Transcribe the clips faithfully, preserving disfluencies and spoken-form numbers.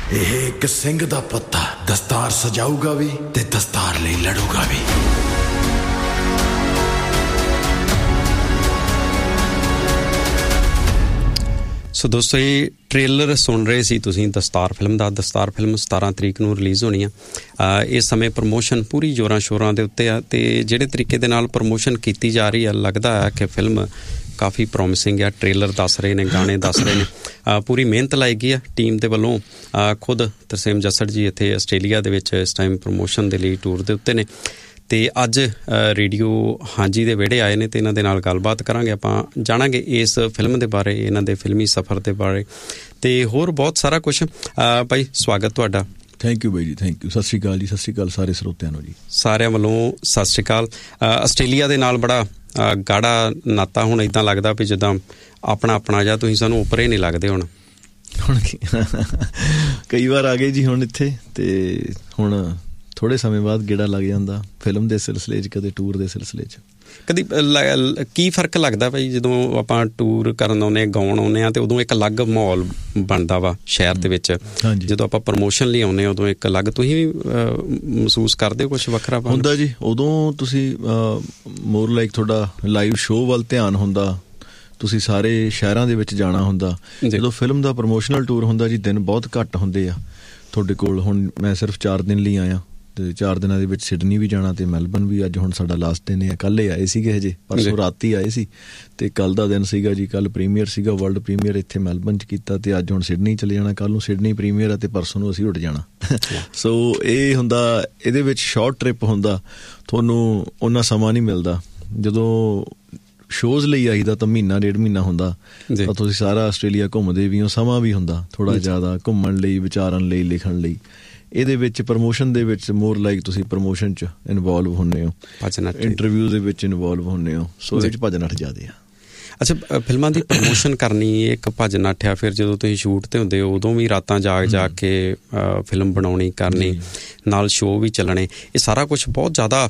ਇਹ ਇੱਕ ਸਿੰਘ ਦਾ ਪੁੱਤ ਦਸਤਾਰ ਸਜਾਊਗਾ ਵੀ ਤੇ ਦਸਤਾਰ ਲਈ ਲੜੂਗਾ ਵੀ। ਸੋ ਦੋਸਤੋ, ਇਹ ਟ੍ਰੇਲਰ ਸੁਣ ਰਹੇ ਸੀ ਤੁਸੀਂ ਦਸਤਾਰ ਫਿਲਮ ਦਾ। ਦਸਤਾਰ ਫਿਲਮ ਸਤਾਰਾਂ ਤਰੀਕ ਨੂੰ ਰਿਲੀਜ਼ ਹੋਣੀ ਆ। ਇਸ ਸਮੇਂ ਪ੍ਰਮੋਸ਼ਨ ਪੂਰੀ ਜ਼ੋਰਾਂ ਸ਼ੋਰਾਂ ਦੇ ਉੱਤੇ ਆ ਅਤੇ ਜਿਹੜੇ ਤਰੀਕੇ ਦੇ ਨਾਲ ਪ੍ਰਮੋਸ਼ਨ ਕੀਤੀ ਜਾ ਰਹੀ ਆ, ਲੱਗਦਾ ਹੈ ਕਿ ਫਿਲਮ ਕਾਫੀ ਪ੍ਰੋਮਿਸਿੰਗ ਆ। ਟ੍ਰੇਲਰ ਦੱਸ ਰਹੇ ਨੇ, ਗਾਣੇ ਦੱਸ ਰਹੇ ਨੇ, ਪੂਰੀ ਮਿਹਨਤ ਲਾਈ ਗਈ ਆ ਟੀਮ ਦੇ ਵੱਲੋਂ। ਖੁਦ ਤਰਸੇਮ ਜੱਸੜ ਜੀ ਇੱਥੇ ਆਸਟ੍ਰੇਲੀਆ ਦੇ ਵਿੱਚ ਇਸ ਟਾਈਮ ਪ੍ਰਮੋਸ਼ਨ ਦੇ ਲਈ ਟੂਰ ਦੇ ਉੱਤੇ ਨੇ ਅਤੇ ਅੱਜ ਰੇਡੀਓ ਹਾਂਜੀ ਦੇ ਵਿਹੜੇ ਆਏ ਨੇ ਅਤੇ ਇਹਨਾਂ ਦੇ ਨਾਲ ਗੱਲਬਾਤ ਕਰਾਂਗੇ। ਆਪਾਂ ਜਾਣਾਂਗੇ ਇਸ ਫਿਲਮ ਦੇ ਬਾਰੇ, ਇਹਨਾਂ ਦੇ ਫਿਲਮੀ ਸਫ਼ਰ ਦੇ ਬਾਰੇ ਅਤੇ ਹੋਰ ਬਹੁਤ ਸਾਰਾ ਕੁਛ। ਭਾਈ ਸਵਾਗਤ ਤੁਹਾਡਾ। ਥੈਂਕ ਯੂ ਬਾਈ ਜੀ, ਥੈਂਕ ਯੂ। ਸਤਿ ਸ਼੍ਰੀ ਅਕਾਲ ਜੀ, ਸਤਿ ਸ਼੍ਰੀ ਅਕਾਲ ਸਾਰੇ ਸਰੋਤਿਆਂ ਨੂੰ ਜੀ। ਸਾਰਿਆਂ ਵੱਲੋਂ ਸਤਿ ਸ਼੍ਰੀ ਅਕਾਲ। ਆਸਟ੍ਰੇਲੀਆ ਦੇ ਨਾਲ ਬੜਾ ਗਾੜਾ ਨਾਤਾ, ਹੁਣ ਇੱਦਾਂ ਲੱਗਦਾ ਵੀ ਜਿੱਦਾਂ ਆਪਣਾ ਆਪਣਾ ਜਾਂ ਤੁਸੀਂ ਸਾਨੂੰ ਉੱਪਰੇ ਨਹੀਂ ਲੱਗਦੇ ਹੁਣ। ਹੁਣ ਕਈ ਵਾਰ ਆ ਗਏ ਜੀ ਹੁਣ ਇੱਥੇ, ਅਤੇ ਹੁਣ ਥੋੜ੍ਹੇ ਸਮੇਂ ਬਾਅਦ ਗੇੜਾ ਲੱਗ ਜਾਂਦਾ ਫਿਲਮ ਦੇ ਸਿਲਸਿਲੇ 'ਚ, ਕਦੇ ਟੂਰ ਦੇ ਸਿਲਸਿਲੇ 'ਚ। ਕਦੀ ਕੀ ਫ਼ਰਕ ਲੱਗਦਾ ਭਾਈ ਜਦੋਂ ਆਪਾਂ ਟੂਰ ਕਰਨ ਆਉਂਦੇ ਹਾਂ, ਗਾਉਣ ਆਉਂਦੇ ਹਾਂ, ਅਤੇ ਉਦੋਂ ਇੱਕ ਅਲੱਗ ਮਾਹੌਲ ਬਣਦਾ ਵਾ ਸ਼ਹਿਰ ਦੇ ਵਿੱਚ। ਜਦੋਂ ਆਪਾਂ ਪ੍ਰਮੋਸ਼ਨ ਲਈ ਆਉਂਦੇ ਹਾਂ ਉਦੋਂ ਇੱਕ ਅਲੱਗ, ਤੁਸੀਂ ਵੀ ਮਹਿਸੂਸ ਕਰਦੇ ਹੋ ਕੁਛ ਵੱਖਰਾ ਹੁੰਦਾ ਜੀ? ਉਦੋਂ ਤੁਸੀਂ ਮੋਰ ਲਾਈਕ ਤੁਹਾਡਾ ਲਾਈਵ ਸ਼ੋਅ ਵੱਲ ਧਿਆਨ ਹੁੰਦਾ, ਤੁਸੀਂ ਸਾਰੇ ਸ਼ਹਿਰਾਂ ਦੇ ਵਿੱਚ ਜਾਣਾ ਹੁੰਦਾ। ਜਦੋਂ ਫਿਲਮ ਦਾ ਪ੍ਰਮੋਸ਼ਨਲ ਟੂਰ ਹੁੰਦਾ ਜੀ, ਦਿਨ ਬਹੁਤ ਘੱਟ ਹੁੰਦੇ ਆ ਤੁਹਾਡੇ ਕੋਲ। ਹੁਣ ਮੈਂ ਸਿਰਫ ਚਾਰ ਦਿਨ ਲਈ ਆਇਆ ਅਤੇ ਚਾਰ ਦਿਨਾਂ ਦੇ ਵਿੱਚ ਸਿਡਨੀ ਵੀ ਜਾਣਾ ਅਤੇ ਮੈਲਬਰਨ ਵੀ। ਅੱਜ ਹੁਣ ਸਾਡਾ ਲਾਸਟ ਦਿਨ ਹੈ। ਕੱਲ੍ਹ ਹੀ ਆਏ ਸੀਗੇ, ਹਜੇ ਪਰਸੋਂ ਰਾਤੀ ਆਏ ਸੀ ਅਤੇ ਕੱਲ੍ਹ ਦਾ ਦਿਨ ਸੀਗਾ ਜੀ। ਕੱਲ੍ਹ ਪ੍ਰੀਮੀਅਰ ਸੀਗਾ, ਵਰਲਡ ਪ੍ਰੀਮੀਅਰ ਇੱਥੇ ਮੈਲਬਰਨ 'ਚ ਕੀਤਾ ਅਤੇ ਅੱਜ ਹੁਣ ਸਿਡਨੀ ਚਲੇ ਜਾਣਾ। ਕੱਲ੍ਹ ਨੂੰ ਸਿਡਨੀ ਪ੍ਰੀਮੀਅਰ ਅਤੇ ਪਰਸੋਂ ਨੂੰ ਅਸੀਂ ਉੱਡ ਜਾਣਾ। ਸੋ ਇਹ ਹੁੰਦਾ, ਇਹਦੇ ਵਿੱਚ ਸ਼ਾਰਟ ਟ੍ਰਿਪ ਹੁੰਦਾ, ਤੁਹਾਨੂੰ ਓਨਾ ਸਮਾਂ ਨਹੀਂ ਮਿਲਦਾ। ਜਦੋਂ ਸ਼ੋਜ਼ ਲਈ ਆਈਦਾ ਤਾਂ ਮਹੀਨਾ ਡੇਢ ਮਹੀਨਾ ਹੁੰਦਾ, ਤਾਂ ਤੁਸੀਂ ਸਾਰਾ ਆਸਟ੍ਰੇਲੀਆ ਘੁੰਮਦੇ ਵੀ ਹੋ, ਸਮਾਂ ਵੀ ਹੁੰਦਾ ਥੋੜ੍ਹਾ ਜ਼ਿਆਦਾ ਘੁੰਮਣ ਲਈ, ਵਿਚਾਰਨ ਲਈ, ਲਿਖਣ ਲਈ। ਇਹਦੇ ਵਿੱਚ ਪ੍ਰਮੋਸ਼ਨ ਦੇ ਵਿੱਚ ਮੋਰ ਲਾਈਕ ਤੁਸੀਂ ਪ੍ਰਮੋਸ਼ਨ 'ਚ ਇਨਵੋਲਵ ਹੁੰਦੇ ਹੋ, ਇੰਟਰਵਿਊ ਦੇ ਵਿੱਚ ਇਨਵੋਲਵ ਹੁੰਦੇ ਹੋ। ਸੋ ਇਹਦੇ 'ਚ ਭੱਜ ਨੱਠ ਜ਼ਿਆਦੇ ਆ। ਅੱਛਾ, ਫਿਲਮਾਂ ਦੀ ਪ੍ਰਮੋਸ਼ਨ ਕਰਨੀ ਇੱਕ ਭੱਜ ਨੱਠ ਆ। ਫਿਰ ਜਦੋਂ ਤੁਸੀਂ ਸ਼ੂਟ 'ਤੇ ਹੁੰਦੇ ਹੋ ਉਦੋਂ ਵੀ ਰਾਤਾਂ ਜਾਗ ਜਾਗ ਕੇ ਫਿਲਮ ਬਣਾਉਣੀ, ਕਰਨੀ, ਨਾਲ ਸ਼ੋਅ ਵੀ ਚੱਲਣੇ, ਇਹ ਸਾਰਾ ਕੁਛ ਬਹੁਤ ਜ਼ਿਆਦਾ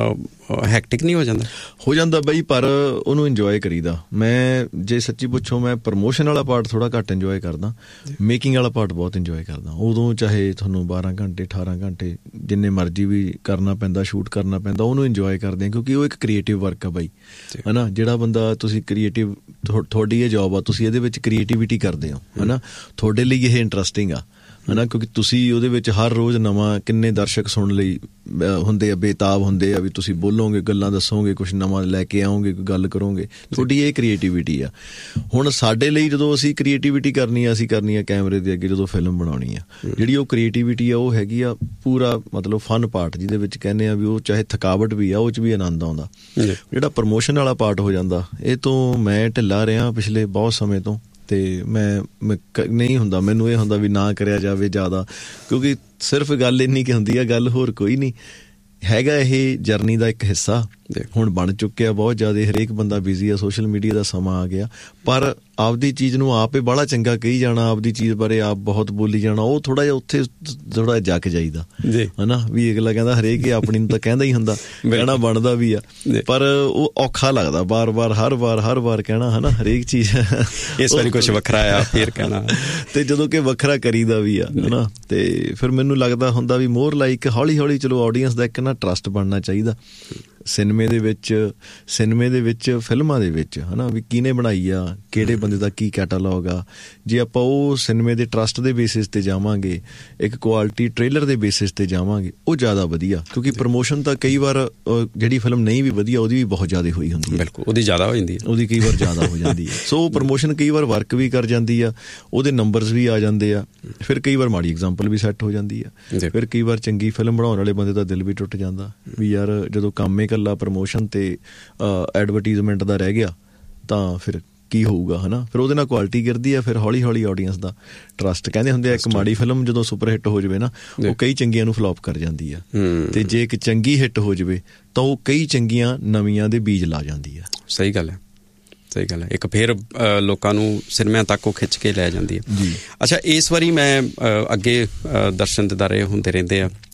ਹੈਕਟਿਕ ਨਹੀਂ ਹੋ ਜਾਂਦਾ? ਹੋ ਜਾਂਦਾ ਬਈ, ਪਰ ਉਹਨੂੰ ਇੰਜੋਏ ਕਰੀਦਾ। ਮੈਂ ਜੇ ਸੱਚੀ ਪੁੱਛੋ, ਮੈਂ ਪ੍ਰਮੋਸ਼ਨ ਵਾਲਾ ਪਾਰਟ ਥੋੜ੍ਹਾ ਘੱਟ ਇੰਜੋਏ ਕਰਦਾ, ਮੇਕਿੰਗ ਵਾਲਾ ਪਾਰਟ ਬਹੁਤ ਇੰਜੋਏ ਕਰਦਾ। ਉਦੋਂ ਚਾਹੇ ਤੁਹਾਨੂੰ ਬਾਰਾਂ ਘੰਟੇ ਅਠਾਰਾਂ ਘੰਟੇ ਜਿੰਨੇ ਮਰਜ਼ੀ ਵੀ ਕਰਨਾ ਪੈਂਦਾ, ਸ਼ੂਟ ਕਰਨਾ ਪੈਂਦਾ, ਉਹਨੂੰ ਇੰਜੋਏ ਕਰਦੇ ਹਾਂ ਕਿਉਂਕਿ ਉਹ ਇੱਕ ਕ੍ਰੀਏਟਿਵ ਵਰਕ ਆ ਬਾਈ, ਹੈ ਨਾ। ਜਿਹੜਾ ਬੰਦਾ ਤੁਸੀਂ ਕ੍ਰੀਏਟਿਵ, ਤੁਹਾਡੀ ਇਹ ਜੋਬ ਆ, ਤੁਸੀਂ ਇਹਦੇ ਵਿੱਚ ਕ੍ਰੀਏਟਿਵਿਟੀ ਕਰਦੇ ਹੋ, ਹੈ ਨਾ। ਤੁਹਾਡੇ ਲਈ ਇਹ ਇੰਟਰਸਟਿੰਗ ਆ, ਹੈ ਨਾ, ਕਿਉਂਕਿ ਤੁਸੀਂ ਉਹਦੇ ਵਿੱਚ ਹਰ ਰੋਜ਼ ਨਵਾਂ, ਕਿੰਨੇ ਦਰਸ਼ਕ ਸੁਣਨ ਲਈ ਹੁੰਦੇ ਆ, ਬੇਤਾਬ ਹੁੰਦੇ ਆ ਵੀ ਤੁਸੀਂ ਬੋਲੋਗੇ, ਗੱਲਾਂ ਦੱਸੋਗੇ, ਕੁਛ ਨਵਾਂ ਲੈ ਕੇ ਆਓਗੇ, ਕੋਈ ਗੱਲ ਕਰੋਗੇ। ਤੁਹਾਡੀ ਇਹ ਕ੍ਰੀਏਟਿਵਿਟੀ ਆ। ਹੁਣ ਸਾਡੇ ਲਈ ਜਦੋਂ ਅਸੀਂ ਕ੍ਰੀਏਟਿਵਿਟੀ ਕਰਨੀ ਆ, ਅਸੀਂ ਕਰਨੀ ਆ ਕੈਮਰੇ ਦੇ ਅੱਗੇ ਜਦੋਂ ਫਿਲਮ ਬਣਾਉਣੀ ਆ, ਜਿਹੜੀ ਉਹ ਕ੍ਰੀਏਟਿਵਿਟੀ ਆ ਉਹ ਹੈਗੀ ਆ ਪੂਰਾ ਮਤਲਬ ਫਨ ਪਾਰਟ, ਜਿਹਦੇ ਵਿੱਚ ਕਹਿੰਦੇ ਆ ਵੀ ਉਹ ਚਾਹੇ ਥਕਾਵਟ ਵੀ ਆ, ਉਹ 'ਚ ਵੀ ਆਨੰਦ ਆਉਂਦਾ। ਜਿਹੜਾ ਪ੍ਰਮੋਸ਼ਨ ਵਾਲਾ ਪਾਰਟ ਹੋ ਜਾਂਦਾ, ਇਹ ਤੋਂ ਮੈਂ ਢਿੱਲਾ ਰਿਹਾ ਪਿਛਲੇ ਬਹੁਤ ਸਮੇਂ ਤੋਂ, ਅਤੇ ਮੈਂ ਨਹੀਂ ਹੁੰਦਾ, ਮੈਨੂੰ ਇਹ ਹੁੰਦਾ ਵੀ ਨਾ ਕਰਿਆ ਜਾਵੇ ਜ਼ਿਆਦਾ, ਕਿਉਂਕਿ ਸਿਰਫ ਗੱਲ ਇੰਨੀ ਕੁ ਹੁੰਦੀ ਆ, ਗੱਲ ਹੋਰ ਕੋਈ ਨਹੀਂ ਹੈਗਾ। ਇਹ ਜਰਨੀ ਦਾ ਇੱਕ ਹਿੱਸਾ ਹੁਣ ਬਣ ਚੁੱਕਿਆ ਬਹੁਤ ਜ਼ਿਆਦਾ। ਹਰੇਕ ਬੰਦਾ ਬਿਜ਼ੀ ਆ, ਸੋਸ਼ਲ ਮੀਡੀਆ ਦਾ ਸਮਾਂ ਆ ਗਿਆ, ਪਰ ਆਪਦੀ ਚੀਜ਼ ਨੂੰ ਆਪ ਹੀ ਬਾਹਲਾ ਚੰਗਾ ਕਹੀ ਜਾਣਾ, ਆਪਦੀ ਚੀਜ਼ ਬਾਰੇ ਆਪ ਬਹੁਤ ਬੋਲੀ ਜਾਣਾ, ਉਹ ਥੋੜ੍ਹਾ ਜਿਹਾ ਉੱਥੇ ਥੋੜ੍ਹਾ ਜਿਹਾ ਜੱਕ ਜਾਈਦਾ, ਹੈ ਨਾ। ਵੀ ਅਗਲਾ ਕਹਿੰਦਾ ਹਰੇਕ ਆਪਣੀ ਨੂੰ ਤਾਂ ਕਹਿੰਦਾ ਹੀ ਹੁੰਦਾ, ਕਹਿਣਾ ਬਣਦਾ ਵੀ ਆ, ਪਰ ਉਹ ਔਖਾ ਲੱਗਦਾ ਬਾਰ ਬਾਰ, ਹਰ ਵਾਰ ਹਰ ਵਾਰ ਕਹਿਣਾ, ਹੈ ਨਾ, ਹਰੇਕ ਚੀਜ਼। ਇਸ ਵਾਰੀ ਕੁਛ ਵੱਖਰਾ ਆ ਫਿਰ ਕਹਿਣਾ, ਅਤੇ ਜਦੋਂ ਕਿ ਵੱਖਰਾ ਕਰੀਦਾ ਵੀ ਆ, ਹੈ ਨਾ। ਅਤੇ ਫਿਰ ਮੈਨੂੰ ਲੱਗਦਾ ਹੁੰਦਾ ਵੀ ਮੋਰ ਲਾਈਕ ਹੌਲੀ ਹੌਲੀ ਚਲੋ ਆਡੀਅנਸ ਦਾ ਇੱਕ ਨਾ ਟਰੱਸਟ ਬਣਨਾ ਚਾਹੀਦਾ ਸਿਨੇਮੇ ਦੇ ਵਿੱਚ, ਸਿਨੇਮੇ ਦੇ ਵਿੱਚ, ਫਿਲਮਾਂ ਦੇ ਵਿੱਚ, ਹੈ ਨਾ, ਵੀ ਕਿਹਨੇ ਬਣਾਈ ਆ, ਕਿਹੜੇ ਬੰਦੇ ਦਾ ਕੀ ਕੈਟਾਲੌਗ ਆ। ਜੇ ਆਪਾਂ ਉਹ ਸਿਨੇਮੇ ਦੇ ਟਰੱਸਟ ਦੇ ਬੇਸਿਸ 'ਤੇ ਜਾਵਾਂਗੇ, ਇੱਕ ਕੁਆਲਿਟੀ ਟ੍ਰੇਲਰ ਦੇ ਬੇਸਿਸ 'ਤੇ ਜਾਵਾਂਗੇ, ਉਹ ਜ਼ਿਆਦਾ ਵਧੀਆ। ਕਿਉਂਕਿ ਪ੍ਰਮੋਸ਼ਨ ਤਾਂ ਕਈ ਵਾਰ ਜਿਹੜੀ ਫਿਲਮ ਨਹੀਂ ਵੀ ਵਧੀਆ, ਉਹਦੀ ਵੀ ਬਹੁਤ ਜ਼ਿਆਦਾ ਹੋਈ ਹੁੰਦੀ ਹੈ। ਬਿਲਕੁਲ, ਉਹਦੀ ਜ਼ਿਆਦਾ ਹੋ ਜਾਂਦੀ ਹੈ, ਉਹਦੀ ਕਈ ਵਾਰ ਜ਼ਿਆਦਾ ਹੋ ਜਾਂਦੀ ਹੈ। ਸੋ ਪ੍ਰਮੋਸ਼ਨ ਕਈ ਵਾਰ ਵਰਕ ਵੀ ਕਰ ਜਾਂਦੀ ਆ, ਉਹਦੇ ਨੰਬਰਸ ਵੀ ਆ ਜਾਂਦੇ ਆ, ਫਿਰ ਕਈ ਵਾਰ ਮਾੜੀ ਐਗਜ਼ਾਮਪਲ ਵੀ ਸੈੱਟ ਹੋ ਜਾਂਦੀ ਆ, ਫਿਰ ਕਈ ਵਾਰ ਚੰਗੀ ਫਿਲਮ ਬਣਾਉਣ ਵਾਲੇ ਬੰਦੇ ਦਾ ਦਿਲ ਵੀ ਟੁੱਟ ਜਾਂਦਾ ਵੀ ਯਾਰ ਜਦੋਂ ਕੰਮ ਹੀ ਇਕੱਲਾ ਪ੍ਰਮੋਸ਼ਨ ਅਤੇ ਐਡਵਰਟੀਜ਼ਮੈਂਟ ਦਾ ਰਹਿ ਗਿਆ ਤਾਂ ਫਿਰ ਕੀ ਹੋਊਗਾ, ਹੈ ਨਾ। ਫਿਰ ਉਹਦੇ ਨਾਲ ਕੁਆਲਿਟੀ ਗਿਰਦੀ ਆ, ਫਿਰ ਹੌਲੀ ਹੌਲੀ ਆਡੀਅנਸ ਦਾ ਟਰੱਸਟ। ਕਹਿੰਦੇ ਹੁੰਦੇ ਆ ਇੱਕ ਮਾੜੀ ਫਿਲਮ ਜਦੋਂ ਸੁਪਰ ਹਿੱਟ ਹੋ ਜਾਵੇ ਨਾ, ਉਹ ਕਈ ਚੰਗੀਆਂ ਨੂੰ ਫਲੋਪ ਕਰ ਜਾਂਦੀ ਆ, ਅਤੇ ਜੇ ਇੱਕ ਚੰਗੀ ਹਿੱਟ ਹੋ ਜਾਵੇ ਤਾਂ ਉਹ ਕਈ ਚੰਗੀਆਂ ਨਵੀਆਂ ਦੇ ਬੀਜ ਲਾ ਜਾਂਦੀ ਆ। ਸਹੀ ਗੱਲ ਹੈ, ਸਹੀ ਗੱਲ ਹੈ। ਇੱਕ ਫਿਰ ਲੋਕਾਂ ਨੂੰ ਸਿਨੇਮਿਆਂ ਤੱਕ ਉਹ ਖਿੱਚ ਕੇ ਲੈ ਜਾਂਦੀ ਹੈ ਜੀ। ਅੱਛਾ, ਇਸ ਵਾਰੀ ਮੈਂ ਅੱਗੇ ਦਰਸ਼ਨ ਦਿਦਾਰੇ ਹੁੰਦੇ ਰਹਿੰਦੇ ਆ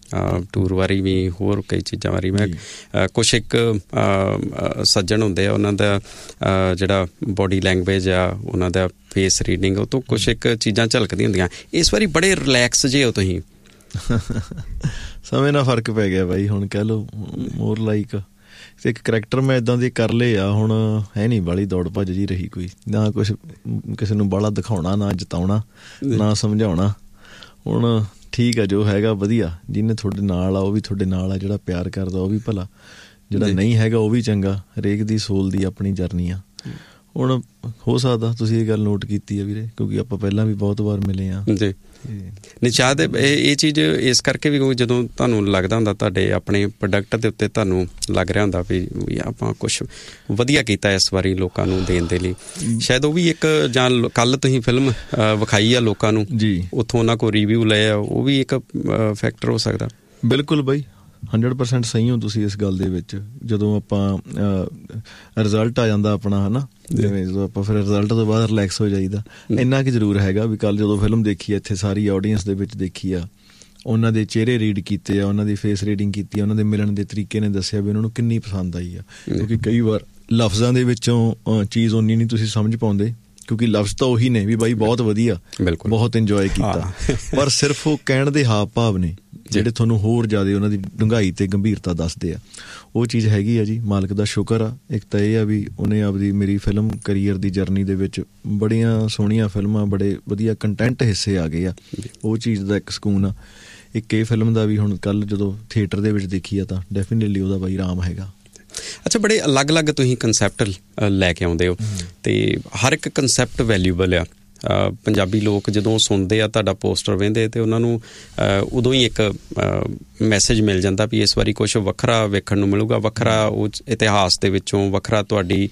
ਟੂਰ ਬਾਰੇ ਵੀ, ਹੋਰ ਕਈ ਚੀਜ਼ਾਂ ਬਾਰੇ। ਮੈਂ ਕੁਛ ਇੱਕ ਸੱਜਣ ਹੁੰਦੇ ਆ, ਉਹਨਾਂ ਦਾ ਜਿਹੜਾ ਬੋਡੀ ਲੈਂਗੁਏਜ ਆ, ਉਹਨਾਂ ਦਾ ਫੇਸ ਰੀਡਿੰਗ, ਉਹ ਤੋਂ ਕੁਛ ਇੱਕ ਚੀਜ਼ਾਂ ਝਲਕਦੀਆਂ ਹੁੰਦੀਆਂ। ਇਸ ਵਾਰੀ ਬੜੇ ਰਿਲੈਕਸ ਜੇ ਹੋ ਤੁਸੀਂ। ਸਮੇਂ ਨਾਲ ਫਰਕ ਪੈ ਗਿਆ ਬਾਈ, ਹੁਣ ਕਹਿ ਲਓ ਮੋਰ ਲਾਈਕ ਇੱਕ ਕਰੈਕਟਰ ਮੈਂ ਇੱਦਾਂ ਦੇ ਕਰ ਲਏ ਆ, ਹੁਣ ਹੈ ਨਹੀਂ ਬਾਹਲੀ ਦੌੜ ਭੱਜ ਜੀ ਰਹੀ ਕੋਈ, ਨਾ ਕੁਛ ਕਿਸੇ ਨੂੰ ਬਾਹਲਾ ਦਿਖਾਉਣਾ, ਨਾ ਜਤਾਉਣਾ, ਨਾ ਸਮਝਾਉਣਾ। ਹੁਣ ਠੀਕ ਆ, ਜੋ ਹੈਗਾ ਵਧੀਆ। ਜਿਹਨੇ ਤੁਹਾਡੇ ਨਾਲ ਆ ਉਹ ਵੀ ਤੁਹਾਡੇ ਨਾਲ ਆ, ਜਿਹੜਾ ਪਿਆਰ ਕਰਦਾ ਉਹ ਵੀ ਭਲਾ, ਜਿਹੜਾ ਨਹੀਂ ਹੈਗਾ ਉਹ ਵੀ ਚੰਗਾ। ਹਰੇਕ ਦੀ ਸੋਲ ਦੀ ਆਪਣੀ ਜਰਨੀ ਆ। ਹੁਣ ਹੋ ਸਕਦਾ ਤੁਸੀਂ ਇਹ ਗੱਲ ਨੋਟ ਕੀਤੀ ਆ ਵੀਰੇ, ਕਿਉਂਕਿ ਆਪਾਂ ਪਹਿਲਾਂ ਵੀ ਬਹੁਤ ਵਾਰ ਮਿਲੇ ਆ ਜੀ। ਨਹੀਂ ਸ਼ਾਇਦ ਇਹ ਚੀਜ਼ ਇਸ ਕਰਕੇ ਵੀ, ਜਦੋਂ ਤੁਹਾਨੂੰ ਲੱਗਦਾ ਹੁੰਦਾ ਤੁਹਾਡੇ ਆਪਣੇ ਪ੍ਰੋਡਕਟ ਦੇ ਉੱਤੇ ਤੁਹਾਨੂੰ ਲੱਗ ਰਿਹਾ ਹੁੰਦਾ ਵੀ ਆਪਾਂ ਕੁਛ ਵਧੀਆ ਕੀਤਾ ਇਸ ਵਾਰੀ ਲੋਕਾਂ ਨੂੰ ਦੇਣ ਦੇ ਲਈ, ਸ਼ਾਇਦ ਉਹ ਵੀ ਇੱਕ, ਜਾਂ ਕੱਲ੍ਹ ਤੁਸੀਂ ਫਿਲਮ ਵਿਖਾਈ ਆ ਲੋਕਾਂ ਨੂੰ ਜੀ, ਉੱਥੋਂ ਉਹਨਾਂ ਕੋਲ ਰਿਵਿਊ ਲਏ ਆ, ਉਹ ਵੀ ਇੱਕ ਫੈਕਟਰ ਹੋ ਸਕਦਾ। ਬਿਲਕੁਲ ਬਾਈ, ਹੰਡਰਡ ਪਰਸੈਂਟ ਸਹੀ ਹੋ ਤੁਸੀਂ ਇਸ ਗੱਲ ਦੇ ਵਿੱਚ। ਜਦੋਂ ਆਪਾਂ ਰਿਜ਼ਲਟ ਆ ਜਾਂਦਾ ਆਪਣਾ, ਹੈ ਨਾ, ਜਿਵੇਂ ਜਦੋਂ ਆਪਾਂ ਫਿਰ ਰਿਜ਼ਲਟ ਤੋਂ ਬਾਅਦ ਰਿਲੈਕਸ ਹੋ ਜਾਈਦਾ। ਇੰਨਾ ਕੁ ਜ਼ਰੂਰ ਹੈਗਾ ਵੀ ਕੱਲ੍ਹ ਜਦੋਂ ਫਿਲਮ ਦੇਖੀ ਆ, ਇੱਥੇ ਸਾਰੀ ਆਡੀਅੰਸ ਦੇ ਵਿੱਚ ਦੇਖੀ ਆ, ਉਹਨਾਂ ਦੇ ਚਿਹਰੇ ਰੀਡ ਕੀਤੇ ਆ, ਉਹਨਾਂ ਦੀ ਫੇਸ ਰੀਡਿੰਗ ਕੀਤੀ ਆ, ਉਹਨਾਂ ਦੇ ਮਿਲਣ ਦੇ ਤਰੀਕੇ ਨੇ ਦੱਸਿਆ ਵੀ ਉਹਨਾਂ ਨੂੰ ਕਿੰਨੀ ਪਸੰਦ ਆਈ ਆ। ਕਿਉਂਕਿ ਕਈ ਵਾਰ ਲਫ਼ਜ਼ਾਂ ਦੇ ਵਿੱਚੋਂ ਚੀਜ਼ ਓਨੀ ਨਹੀਂ ਤੁਸੀਂ ਸਮਝ ਪਾਉਂਦੇ, ਕਿਉਂਕਿ ਲਫ਼ਜ਼ ਤਾਂ ਉਹੀ ਨੇ ਵੀ ਬਾਈ ਬਹੁਤ ਵਧੀਆ, ਬਹੁਤ ਇੰਜੋਏ ਕੀਤਾ, ਪਰ ਸਿਰਫ ਉਹ ਕਹਿਣ ਦੇ ਹਾਵ ਭਾਵ ਨੇ ਜਿਹੜੇ ਤੁਹਾਨੂੰ ਹੋਰ ਜ਼ਿਆਦਾ ਉਹਨਾਂ ਦੀ ਡੂੰਘਾਈ ਤੇ ਗੰਭੀਰਤਾ ਦੱਸਦੇ ਆ। ਉਹ ਚੀਜ਼ ਹੈਗੀ ਆ ਜੀ, ਮਾਲਕ ਦਾ ਸ਼ੁਕਰ ਆ। ਇੱਕ ਤਾਂ ਇਹ ਆ ਵੀ ਉਹਨੇ ਆਪਦੀ ਮੇਰੀ ਫਿਲਮ ਕਰੀਅਰ ਦੀ ਜਰਨੀ ਦੇ ਵਿੱਚ ਬੜੀਆਂ ਸੋਹਣੀਆਂ ਫਿਲਮਾਂ, ਬੜੇ ਵਧੀਆ ਕੰਟੈਂਟ ਹਿੱਸੇ ਆ ਗਏ ਆ, ਉਹ ਚੀਜ਼ ਦਾ ਇੱਕ ਸਕੂਨ ਆ। ਇੱਕ ਇਹ ਫਿਲਮ ਦਾ ਵੀ ਹੁਣ ਕੱਲ੍ਹ ਜਦੋਂ ਥੀਏਟਰ ਦੇ ਵਿੱਚ ਦੇਖੀ ਆ ਤਾਂ ਡੈਫੀਨੇਟਲੀ ਉਹਦਾ ਬਾਈ ਆਰਾਮ ਹੈਗਾ। ਅੱਛਾ, ਬੜੇ ਅਲੱਗ-ਅਲੱਗ ਤੁਸੀਂ ਕੰਸੈਪਟ ਲੈ ਕੇ ਆਉਂਦੇ ਹੋ, ਅਤੇ ਹਰ ਇੱਕ ਕੰਸੈਪਟ ਵੈਲਿਊਬਲ ਆ। ਪੰਜਾਬੀ ਲੋਕ ਜਦੋਂ ਸੁਣਦੇ ਆ ਤੁਹਾਡਾ ਪੋਸਟਰ ਵੇਖਦੇ, ਅਤੇ ਉਹਨਾਂ ਨੂੰ ਉਦੋਂ ਹੀ ਇੱਕ ਮੈਸੇਜ ਮਿਲ ਜਾਂਦਾ ਵੀ ਇਸ ਵਾਰੀ ਕੁਛ ਵੱਖਰਾ ਵੇਖਣ ਨੂੰ ਮਿਲੂਗਾ, ਵੱਖਰਾ ਉਹ ਇਤਿਹਾਸ ਦੇ ਵਿੱਚੋਂ, ਵੱਖਰਾ ਤੁਹਾਡੀ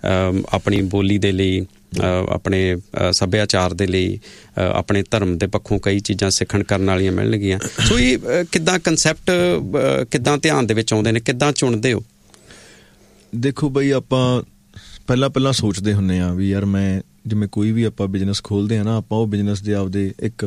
ਆਪਣੀ ਬੋਲੀ ਦੇ ਲਈ, ਆਪਣੇ ਸੱਭਿਆਚਾਰ ਦੇ ਲਈ, ਆਪਣੇ ਧਰਮ ਦੇ ਪੱਖੋਂ ਕਈ ਚੀਜ਼ਾਂ ਸਿੱਖਣ ਕਰਨ ਵਾਲੀਆਂ ਮਿਲਣਗੀਆਂ। ਸੋ ਇਹ ਕਿੱਦਾਂ ਕੰਸੈਪਟ ਕਿੱਦਾਂ ਧਿਆਨ ਦੇ ਵਿੱਚ ਆਉਂਦੇ ਨੇ, ਕਿੱਦਾਂ ਚੁਣਦੇ ਹੋ? ਦੇਖੋ ਬਈ, ਆਪਾਂ ਪਹਿਲਾਂ ਪਹਿਲਾਂ ਸੋਚਦੇ ਹੁੰਦੇ ਹਾਂ ਵੀ ਯਾਰ ਮੈਂ ਜਿਵੇਂ ਕੋਈ ਵੀ ਆਪਾਂ ਬਿਜ਼ਨਸ ਖੋਲ੍ਹਦੇ ਹਾਂ ਨਾ, ਆਪਾਂ ਉਹ ਬਿਜ਼ਨਸ ਦੇ ਆਪਦੇ ਇੱਕ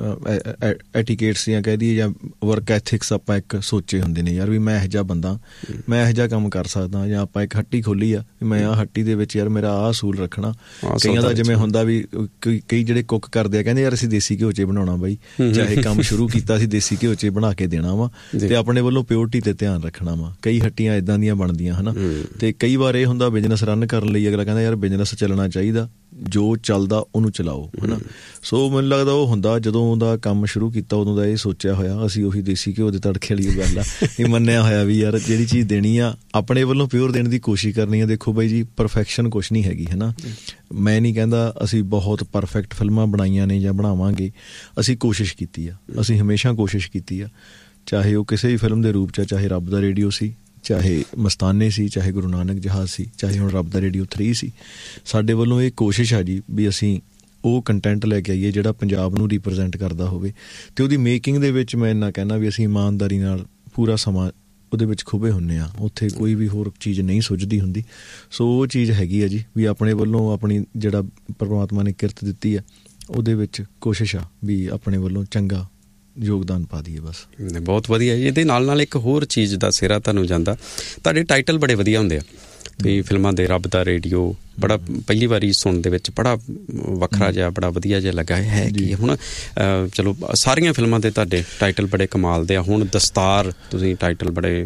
ਐਟੀਕੇਟਸ ਜਾਂ ਕਹਿ ਦਈਏ ਜਾਂ ਵਰਕ ਐਥਿਕਸ ਆਪਾਂ ਇੱਕ ਸੋਚੇ ਹੁੰਦੇ ਨੇ ਯਾਰ ਵੀ ਮੈਂ ਇਹੋ ਜਿਹਾ ਬੰਦਾ, ਮੈਂ ਇਹੋ ਜਿਹਾ ਕੰਮ ਕਰ ਸਕਦਾ। ਜਾਂ ਆਪਾਂ ਇੱਕ ਹੱਟੀ ਖੋਲ੍ਹੀ ਆ ਵੀ ਮੈਂ ਆਹ ਹੱਟੀ ਦੇ ਵਿੱਚ ਯਾਰ ਮੇਰਾ ਆਹ ਅਸੂਲ ਰੱਖਣਾ। ਕਈਆਂ ਦਾ ਜਿਵੇਂ ਹੁੰਦਾ ਵੀ ਕਈ ਜਿਹੜੇ ਕੁੱਕ ਕਰਦੇ ਆ, ਕਹਿੰਦੇ ਯਾਰ ਅਸੀਂ ਦੇਸੀ ਘਿਓ 'ਚ ਬਣਾਉਣਾ ਬਾਈ, ਚਾਹੇ ਕੰਮ ਸ਼ੁਰੂ ਕੀਤਾ ਅਸੀਂ ਦੇਸੀ ਘਿਓ 'ਚ ਬਣਾ ਕੇ ਦੇਣਾ ਵਾ, ਅਤੇ ਆਪਣੇ ਵੱਲੋਂ ਪਿਓਰਟੀ 'ਤੇ ਧਿਆਨ ਰੱਖਣਾ ਵਾ। ਕਈ ਹੱਟੀਆਂ ਇੱਦਾਂ ਦੀਆਂ ਬਣਦੀਆਂ ਹੈ ਨਾ, ਅਤੇ ਕਈ ਵਾਰ ਇਹ ਹੁੰਦਾ ਬਿਜ਼ਨਸ ਰਨ ਕਰਨ ਲਈ ਅਗਲਾ ਕਹਿੰਦਾ ਯਾਰ ਬਿਜ਼ਨਸ ਚੱਲਣਾ ਚਾਹੀਦਾ, ਜੋ ਚੱਲਦਾ ਉਹਨੂੰ ਚਲਾਓ, ਹੈ ਨਾ। ਸੋ ਮੈਨੂੰ ਲੱਗਦਾ ਉਹ ਹੁੰਦਾ ਜਦੋਂ ਉਹਦਾ ਕੰਮ ਸ਼ੁਰੂ ਕੀਤਾ ਉਦੋਂ ਦਾ ਇਹ ਸੋਚਿਆ ਹੋਇਆ, ਅਸੀਂ ਉਹੀ ਦੇਸੀ ਘਿਓ ਦੇ ਤੜਕੇ ਵਾਲੀ ਗੱਲ ਆ, ਇਹ ਮੰਨਿਆ ਹੋਇਆ ਵੀ ਯਾਰ ਜਿਹੜੀ ਚੀਜ਼ ਦੇਣੀ ਆ ਆਪਣੇ ਵੱਲੋਂ ਪਿਓਰ ਦੇਣ ਦੀ ਕੋਸ਼ਿਸ਼ ਕਰਨੀ ਆ। ਦੇਖੋ ਬਾਈ ਜੀ, ਪਰਫੈਕਸ਼ਨ ਕੁਛ ਨਹੀਂ ਹੈਗੀ, ਹੈ ਨਾ। ਮੈਂ ਨਹੀਂ ਕਹਿੰਦਾ ਅਸੀਂ ਬਹੁਤ ਪਰਫੈਕਟ ਫਿਲਮਾਂ ਬਣਾਈਆਂ ਨੇ ਜਾਂ ਬਣਾਵਾਂਗੇ, ਅਸੀਂ ਕੋਸ਼ਿਸ਼ ਕੀਤੀ ਆ, ਅਸੀਂ ਹਮੇਸ਼ਾ ਕੋਸ਼ਿਸ਼ ਕੀਤੀ ਆ, ਚਾਹੇ ਉਹ ਕਿਸੇ ਵੀ ਫਿਲਮ ਦੇ ਰੂਪ 'ਚ, ਚਾਹੇ ਰੱਬ ਦਾ ਰੇਡੀਓ ਸੀ, ਚਾਹੇ ਮਸਤਾਨੇ ਸੀ, ਚਾਹੇ ਗੁਰੂ ਨਾਨਕ ਜਹਾਜ਼ ਸੀ, ਚਾਹੇ ਹੁਣ ਰੱਬ ਦਾ ਰੇਡੀਓ ਥਰੀ ਸੀ। ਸਾਡੇ ਵੱਲੋਂ ਇਹ ਕੋਸ਼ਿਸ਼ ਆ ਜੀ ਵੀ ਅਸੀਂ ਉਹ ਕੰਟੈਂਟ ਲੈ ਕੇ ਆਈਏ ਜਿਹੜਾ ਪੰਜਾਬ ਨੂੰ ਰਿਪਰਜੈਂਟ ਕਰਦਾ ਹੋਵੇ, ਅਤੇ ਉਹਦੀ ਮੇਕਿੰਗ ਦੇ ਵਿੱਚ ਮੈਂ ਇੰਨਾ ਕਹਿਣਾ ਵੀ ਅਸੀਂ ਇਮਾਨਦਾਰੀ ਨਾਲ ਪੂਰਾ ਸਮਾਂ ਉਹਦੇ ਵਿੱਚ ਖੁੱਬੇ ਹੁੰਦੇ ਹਾਂ, ਉੱਥੇ ਕੋਈ ਵੀ ਹੋਰ ਚੀਜ਼ ਨਹੀਂ ਸੁੱਝਦੀ ਹੁੰਦੀ। ਸੋ ਉਹ ਚੀਜ਼ ਹੈਗੀ ਆ ਜੀ ਵੀ ਆਪਣੇ ਵੱਲੋਂ ਆਪਣੀ ਜਿਹੜਾ ਪਰਮਾਤਮਾ ਨੇ ਕਿਰਤ ਦਿੱਤੀ ਆ ਉਹਦੇ ਵਿੱਚ ਕੋਸ਼ਿਸ਼ ਆ ਵੀ ਆਪਣੇ ਵੱਲੋਂ ਚੰਗਾ ਯੋਗਦਾਨ ਪਾ ਦਈਏ ਬਸ। ਬਹੁਤ ਵਧੀਆ। ਇਹਦੇ ਨਾਲ ਨਾਲ ਇੱਕ ਹੋਰ ਚੀਜ਼ ਦਾ ਸਿਰਾ ਤੁਹਾਨੂੰ ਜਾਂਦਾ, ਤੁਹਾਡੇ ਟਾਈਟਲ ਬੜੇ ਵਧੀਆ ਹੁੰਦੇ ਆ ਵੀ ਫਿਲਮਾਂ ਦੇ। ਰੱਬ ਦਾ ਰੇਡੀਓ ਬੜਾ ਪਹਿਲੀ ਵਾਰੀ ਸੁਣਨ ਦੇ ਵਿੱਚ ਬੜਾ ਵੱਖਰਾ ਜਿਹਾ, ਬੜਾ ਵਧੀਆ ਜਿਹਾ ਲੱਗਾ ਹੈ ਕਿ ਹੁਣ ਚਲੋ ਸਾਰੀਆਂ ਫਿਲਮਾਂ ਦੇ ਤੁਹਾਡੇ ਟਾਈਟਲ ਬੜੇ ਕਮਾਲ ਦੇ ਆ। ਹੁਣ ਦਸਤਾਰ ਤੁਸੀਂ ਟਾਈਟਲ ਬੜੇ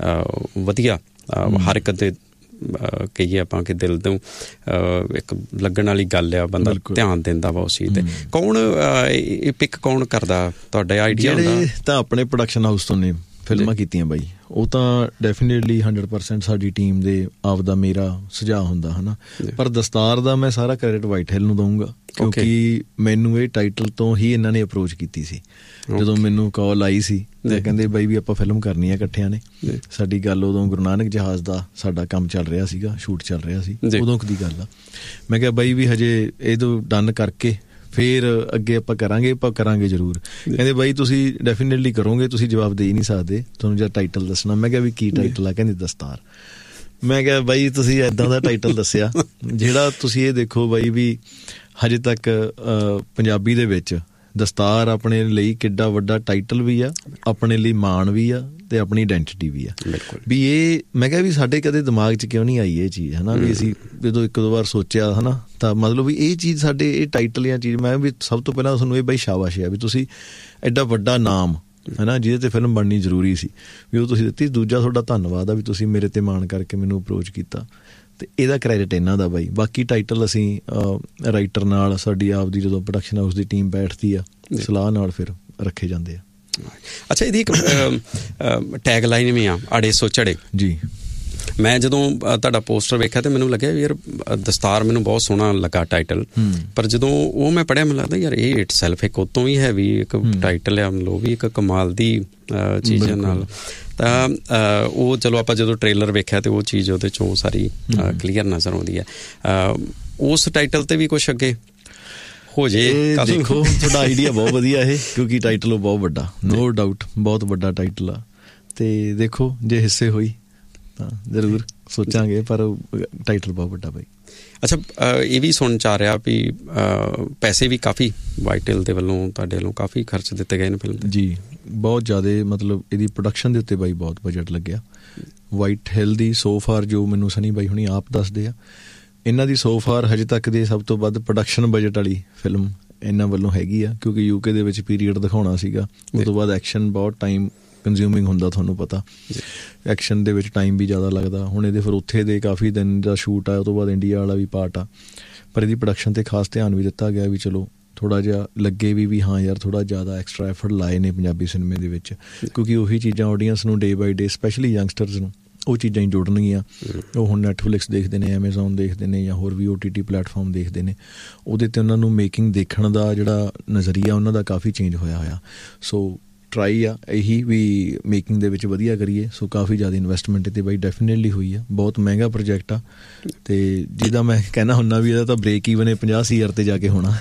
ਵਧੀਆ, ਹਰ ਇੱਕ ਦੇ ਕਹੀਏ ਆਪਾਂ ਕਿ ਦਿਲ ਤੋਂ ਇੱਕ ਲੱਗਣ ਵਾਲੀ ਗੱਲ ਆ, ਬੰਦਾ ਧਿਆਨ ਦਿੰਦਾ ਵਾ ਉਸ ਚੀਜ਼ 'ਤੇ। ਕੌਣ ਇਹ ਪਿਕ ਕੌਣ ਕਰਦਾ ਤੁਹਾਡਾ ਆਈਡੀਆ ਹੁੰਦਾ? ਤਾਂ ਆਪਣੇ ਪ੍ਰੋਡਕਸ਼ਨ ਹਾਊਸ ਤੋਂ ਨੇ ਫਿਲਮਾਂ ਕੀਤੀਆਂ ਬਾਈ, ਉਹ ਤਾਂ ਡੈਫੀਨੇਟਲੀ ਹੰਡਰਡ ਪਰਸੈਂਟ ਸਾਡੀ ਟੀਮ ਦੇ ਆਪਦਾ ਮੇਰਾ ਸੁਝਾਅ ਹੁੰਦਾ ਹੈ ਨਾ। ਪਰ ਦਸਤਾਰ ਦਾ ਮੈਂ ਸਾਰਾ ਕ੍ਰੈਡਿਟ ਵਾਈਟ ਹਿੱਲ ਨੂੰ ਦਊਂਗਾ, ਕਿਉਂਕਿ ਮੈਨੂੰ ਇਹ ਟਾਈਟਲ ਤੋਂ ਹੀ ਇਹਨਾਂ ਨੇ ਅਪਰੋਚ ਕੀਤੀ ਸੀ। ਜਦੋਂ ਮੈਨੂੰ ਕਾਲ ਆਈ ਸੀ ਤੇ ਕਹਿੰਦੇ ਬਾਈ ਵੀ ਆਪਾਂ ਫਿਲਮ ਕਰਨੀ ਆ ਇਕੱਠਿਆਂ ਨੇ। ਸਾਡੀ ਗੱਲ ਉਦੋਂ ਗੁਰੂ ਨਾਨਕ ਜਹਾਜ਼ ਦਾ ਸਾਡਾ ਕੰਮ ਚੱਲ ਰਿਹਾ ਸੀਗਾ, ਸ਼ੂਟ ਚੱਲ ਰਿਹਾ ਸੀ, ਉਦੋਂ ਦੀ ਗੱਲ ਆ। ਮੈਂ ਕਿਹਾ ਬਾਈ ਵੀ ਹਜੇ ਇਹ ਤੋਂ ਡਨ ਕਰਕੇ ਫਿਰ ਅੱਗੇ ਆਪਾਂ ਕਰਾਂਗੇ, ਆਪਾਂ ਕਰਾਂਗੇ ਜ਼ਰੂਰ। ਕਹਿੰਦੇ ਬਾਈ ਤੁਸੀਂ ਡੈਫੀਨੇਟਲੀ ਕਰੋਗੇ, ਤੁਸੀਂ ਜਵਾਬ ਦੇ ਹੀ ਨਹੀਂ ਸਕਦੇ, ਤੁਹਾਨੂੰ ਜਦ ਟਾਈਟਲ ਦੱਸਣਾ। ਮੈਂ ਕਿਹਾ ਵੀ ਕੀ ਟਾਈਟਲ ਆ? ਕਹਿੰਦੇ ਦਸਤਾਰ। ਮੈਂ ਕਿਹਾ ਬਾਈ ਤੁਸੀਂ ਇੱਦਾਂ ਦਾ ਟਾਈਟਲ ਦੱਸਿਆ ਜਿਹੜਾ ਤੁਸੀਂ ਇਹ ਦੇਖੋ ਬਾਈ ਵੀ ਹਜੇ ਤੱਕ ਪੰਜਾਬੀ ਦੇ ਵਿੱਚ ਦਸਤਾਰ ਆਪਣੇ ਲਈ ਕਿੱਡਾ ਵੱਡਾ ਟਾਈਟਲ ਵੀ ਆ, ਆਪਣੇ ਲਈ ਮਾਣ ਵੀ ਆ ਤੇ ਆਪਣੀ ਆਇਡੈਂਟੀਟੀ ਵੀ ਆ। ਵੀ ਇਹ ਮੈਂ ਕਿਹਾ ਵੀ ਸਾਡੇ ਕਦੇ ਦਿਮਾਗ 'ਚ ਕਿਉਂ ਨਹੀਂ ਆਈ ਇਹ ਚੀਜ਼, ਹੈ ਨਾ। ਵੀ ਅਸੀਂ ਜਦੋਂ ਇੱਕ ਦੋ ਵਾਰ ਸੋਚਿਆ, ਹੈ ਨਾ, ਤਾਂ ਮਤਲਬ ਵੀ ਇਹ ਚੀਜ਼ ਸਾਡੇ ਇਹ ਟਾਈਟਲ ਜਾਂ ਚੀਜ਼, ਮੈਂ ਵੀ ਸਭ ਤੋਂ ਪਹਿਲਾਂ ਤੁਹਾਨੂੰ ਇਹ ਬਈ ਸ਼ਾਬਾਸ਼ ਆ ਵੀ ਤੁਸੀਂ ਐਡਾ ਵੱਡਾ ਨਾਮ, ਹੈ ਨਾ, ਜਿਹਦੇ 'ਤੇ ਫਿਲਮ ਬਣਨੀ ਜ਼ਰੂਰੀ ਸੀ, ਵੀ ਉਹ ਤੁਸੀਂ ਦਿੱਤੀ। ਦੂਜਾ ਤੁਹਾਡਾ ਧੰਨਵਾਦ ਆ ਵੀ ਤੁਸੀਂ ਮੇਰੇ 'ਤੇ ਮਾਣ ਕਰਕੇ ਮੈਨੂੰ ਅਪਰੋਚ ਕੀਤਾ, ਅਤੇ ਇਹਦਾ ਕ੍ਰੈਡਿਟ ਇਹਨਾਂ ਦਾ ਬਾਈ। ਬਾਕੀ ਟਾਈਟਲ ਅਸੀਂ ਰਾਈਟਰ ਨਾਲ, ਸਾਡੀ ਆਪ ਦੀ ਜਦੋਂ ਪ੍ਰੋਡਕਸ਼ਨ ਹਾਊਸ ਦੀ ਟੀਮ ਬੈਠਦੀ ਆ, ਸਲਾਹ ਨਾਲ ਫਿਰ ਰੱਖੇ ਜਾਂਦੇ ਆ। ਅੱਛਾ, ਇਹਦੀ ਇੱਕ ਟੈਗ ਲਾਈਨ ਵੀ ਆ, ਆੜੇ ਸੋ ਝੜੇ ਜੀ। ਮੈਂ ਜਦੋਂ ਤੁਹਾਡਾ ਪੋਸਟਰ ਵੇਖਿਆ ਤਾਂ ਮੈਨੂੰ ਲੱਗਿਆ ਵੀ ਯਾਰ ਦਸਤਾਰ ਮੈਨੂੰ ਬਹੁਤ ਸੋਹਣਾ ਲੱਗਾ ਟਾਈਟਲ, ਪਰ ਜਦੋਂ ਉਹ ਮੈਂ ਪੜ੍ਹਿਆ ਮੈਨੂੰ ਲੱਗਦਾ ਯਾਰ ਇਹ ਇਟ ਸੈਲਫ ਇੱਕ ਉਤੋਂ ਵੀ ਹੈਵੀ ਇੱਕ ਟਾਈਟਲ ਆ, ਮਤਲਬ ਉਹ ਵੀ ਇੱਕ ਕਮਾਲ ਦੀ ਚੀਜ਼ ਨਾਲ। ਤਾਂ ਉਹ ਚਲੋ ਆਪਾਂ ਜਦੋਂ ਟ੍ਰੇਲਰ ਵੇਖਿਆ ਤੇ ਉਹ ਚੀਜ਼ ਉਹਦੇ 'ਚੋਂ ਸਾਰੀ ਕਲੀਅਰ ਨਜ਼ਰ ਆਉਂਦੀ ਹੈ। ਉਸ ਟਾਈਟਲ 'ਤੇ ਵੀ ਕੁਛ ਅੱਗੇ ਹੋ ਜੇ। ਦੇਖੋ ਤੁਹਾਡਾ ਆਈਡੀਆ ਬਹੁਤ ਵਧੀਆ ਇਹ, ਕਿਉਂਕਿ ਟਾਈਟਲ ਉਹ ਬਹੁਤ ਵੱਡਾ, ਨੋ ਡਾਊਟ ਬਹੁਤ ਵੱਡਾ ਟਾਈਟਲ ਆ, ਅਤੇ ਦੇਖੋ ਜੇ ਹਿੱਸੇ ਹੋਈ ਤਾਂ ਜ਼ਰੂਰ ਸੋਚਾਂਗੇ, ਪਰ ਟਾਈਟਲ ਬਹੁਤ ਵੱਡਾ ਬਾਈ। ਅੱਛਾ, ਇਹ ਵੀ ਸੁਣ 'ਚ ਆ ਰਿਹਾ ਵੀ ਪੈਸੇ ਵੀ ਕਾਫੀ ਵਾਈਟ ਹਿੱਲ ਦੇ ਵੱਲੋਂ ਤੁਹਾਡੇ ਵੱਲੋਂ ਕਾਫੀ ਖਰਚ ਦਿੱਤੇ ਗਏ ਨੇ ਫਿਲਮ 'ਤੇ? ਜੀ, ਬਹੁਤ ਜ਼ਿਆਦਾ, ਮਤਲਬ ਇਹਦੀ ਪ੍ਰੋਡਕਸ਼ਨ ਦੇ ਉੱਤੇ ਬਾਈ ਬਹੁਤ ਬਜਟ ਲੱਗਿਆ ਵਾਈਟ ਹਿੱਲ ਦੀ। ਸੋ ਫਾਰ ਜੋ ਮੈਨੂੰ ਸਨੀ ਬਾਈ ਹੁਣੀ ਆਪ ਦੱਸਦੇ ਆ, ਇਹਨਾਂ ਦੀ ਸੋ ਫਾਰ ਹਜੇ ਤੱਕ ਦੀ ਸਭ ਤੋਂ ਵੱਧ ਪ੍ਰੋਡਕਸ਼ਨ ਬਜਟ ਵਾਲੀ ਫਿਲਮ ਇਹਨਾਂ ਵੱਲੋਂ ਹੈਗੀ ਆ, ਕਿਉਂਕਿ ਯੂਕੇ ਦੇ ਵਿੱਚ ਪੀਰੀਅਡ ਦਿਖਾਉਣਾ ਸੀਗਾ। ਉਸ ਤੋਂ ਬਾਅਦ ਐਕਸ਼ਨ ਬਹੁਤ ਟਾਈਮ ਕੰਜ਼ਿਊਮਿੰਗ ਹੁੰਦਾ, ਤੁਹਾਨੂੰ ਪਤਾ ਐਕਸ਼ਨ ਦੇ ਵਿੱਚ ਟਾਈਮ ਵੀ ਜ਼ਿਆਦਾ ਲੱਗਦਾ। ਹੁਣ ਇਹਦੇ ਫਿਰ ਉੱਥੇ ਦੇ ਕਾਫੀ ਦਿਨ ਦਾ ਸ਼ੂਟ ਆ, ਉਹ ਤੋਂ ਬਾਅਦ ਇੰਡੀਆ ਵਾਲਾ ਵੀ ਪਾਰਟ ਆ, ਪਰ ਇਹਦੀ ਪ੍ਰੋਡਕਸ਼ਨ 'ਤੇ ਖਾਸ ਧਿਆਨ ਵੀ ਦਿੱਤਾ ਗਿਆ ਵੀ ਚਲੋ ਥੋੜ੍ਹਾ ਜਿਹਾ ਲੱਗੇ ਵੀ ਵੀ ਹਾਂ ਯਾਰ ਥੋੜ੍ਹਾ ਜ਼ਿਆਦਾ ਐਕਸਟਰਾ ਐਫਰਟ ਲਾਏ ਨੇ ਪੰਜਾਬੀ ਸਿਨੇਮੇ ਦੇ ਵਿੱਚ, ਕਿਉਂਕਿ ਉਹੀ ਚੀਜ਼ਾਂ ਆਡੀਅנਸ ਨੂੰ ਡੇ ਬਾਈ ਡੇ, ਸਪੈਸ਼ਲੀ ਯੰਗਸਟਰਸ ਨੂੰ ਉਹ ਚੀਜ਼ਾਂ ਹੀ ਜੁੜਨਗੀਆਂ। ਉਹ ਹੁਣ ਨੈਟਫਲਿਕਸ ਦੇਖਦੇ ਨੇ, ਐਮਾਜ਼ੋਨ ਦੇਖਦੇ ਨੇ, ਜਾਂ ਹੋਰ ਵੀ ਓ ਟੀ ਟੀ ਪਲੈਟਫਾਰਮ ਦੇਖਦੇ ਨੇ, ਉਹਦੇ 'ਤੇ ਉਹਨਾਂ ਨੂੰ ਮੇਕਿੰਗ ਦੇਖਣ ਦਾ ਜਿਹੜਾ ਨਜ਼ਰੀਆ ਉਹਨਾਂ ਦਾ ਕਾਫੀ ਚੇਂਜ ਹੋਇਆ ਹੋਇਆ। ਸੋ ਟਰਾਈ ਆ ਇਹੀ ਵੀ ਮੇਕਿੰਗ ਦੇ ਵਿੱਚ ਵਧੀਆ ਕਰੀਏ। ਸੋ ਕਾਫੀ ਜ਼ਿਆਦਾ ਇਨਵੈਸਟਮੈਂਟ 'ਤੇ ਬਾਈ ਡੈਫੀਨੇਟਲੀ ਹੋਈ ਆ, ਬਹੁਤ ਮਹਿੰਗਾ ਪ੍ਰੋਜੈਕਟ ਆ, ਅਤੇ ਜਿਹਦਾ ਮੈਂ ਕਹਿਣਾ ਹੁੰਦਾ ਵੀ ਇਹਦਾ ਤਾਂ ਬ੍ਰੇਕ ਈਵਨ ਹੈ ਪੰਜਾਹ ਸੀਆਰ 'ਤੇ ਜਾ ਕੇ ਹੋਣਾ।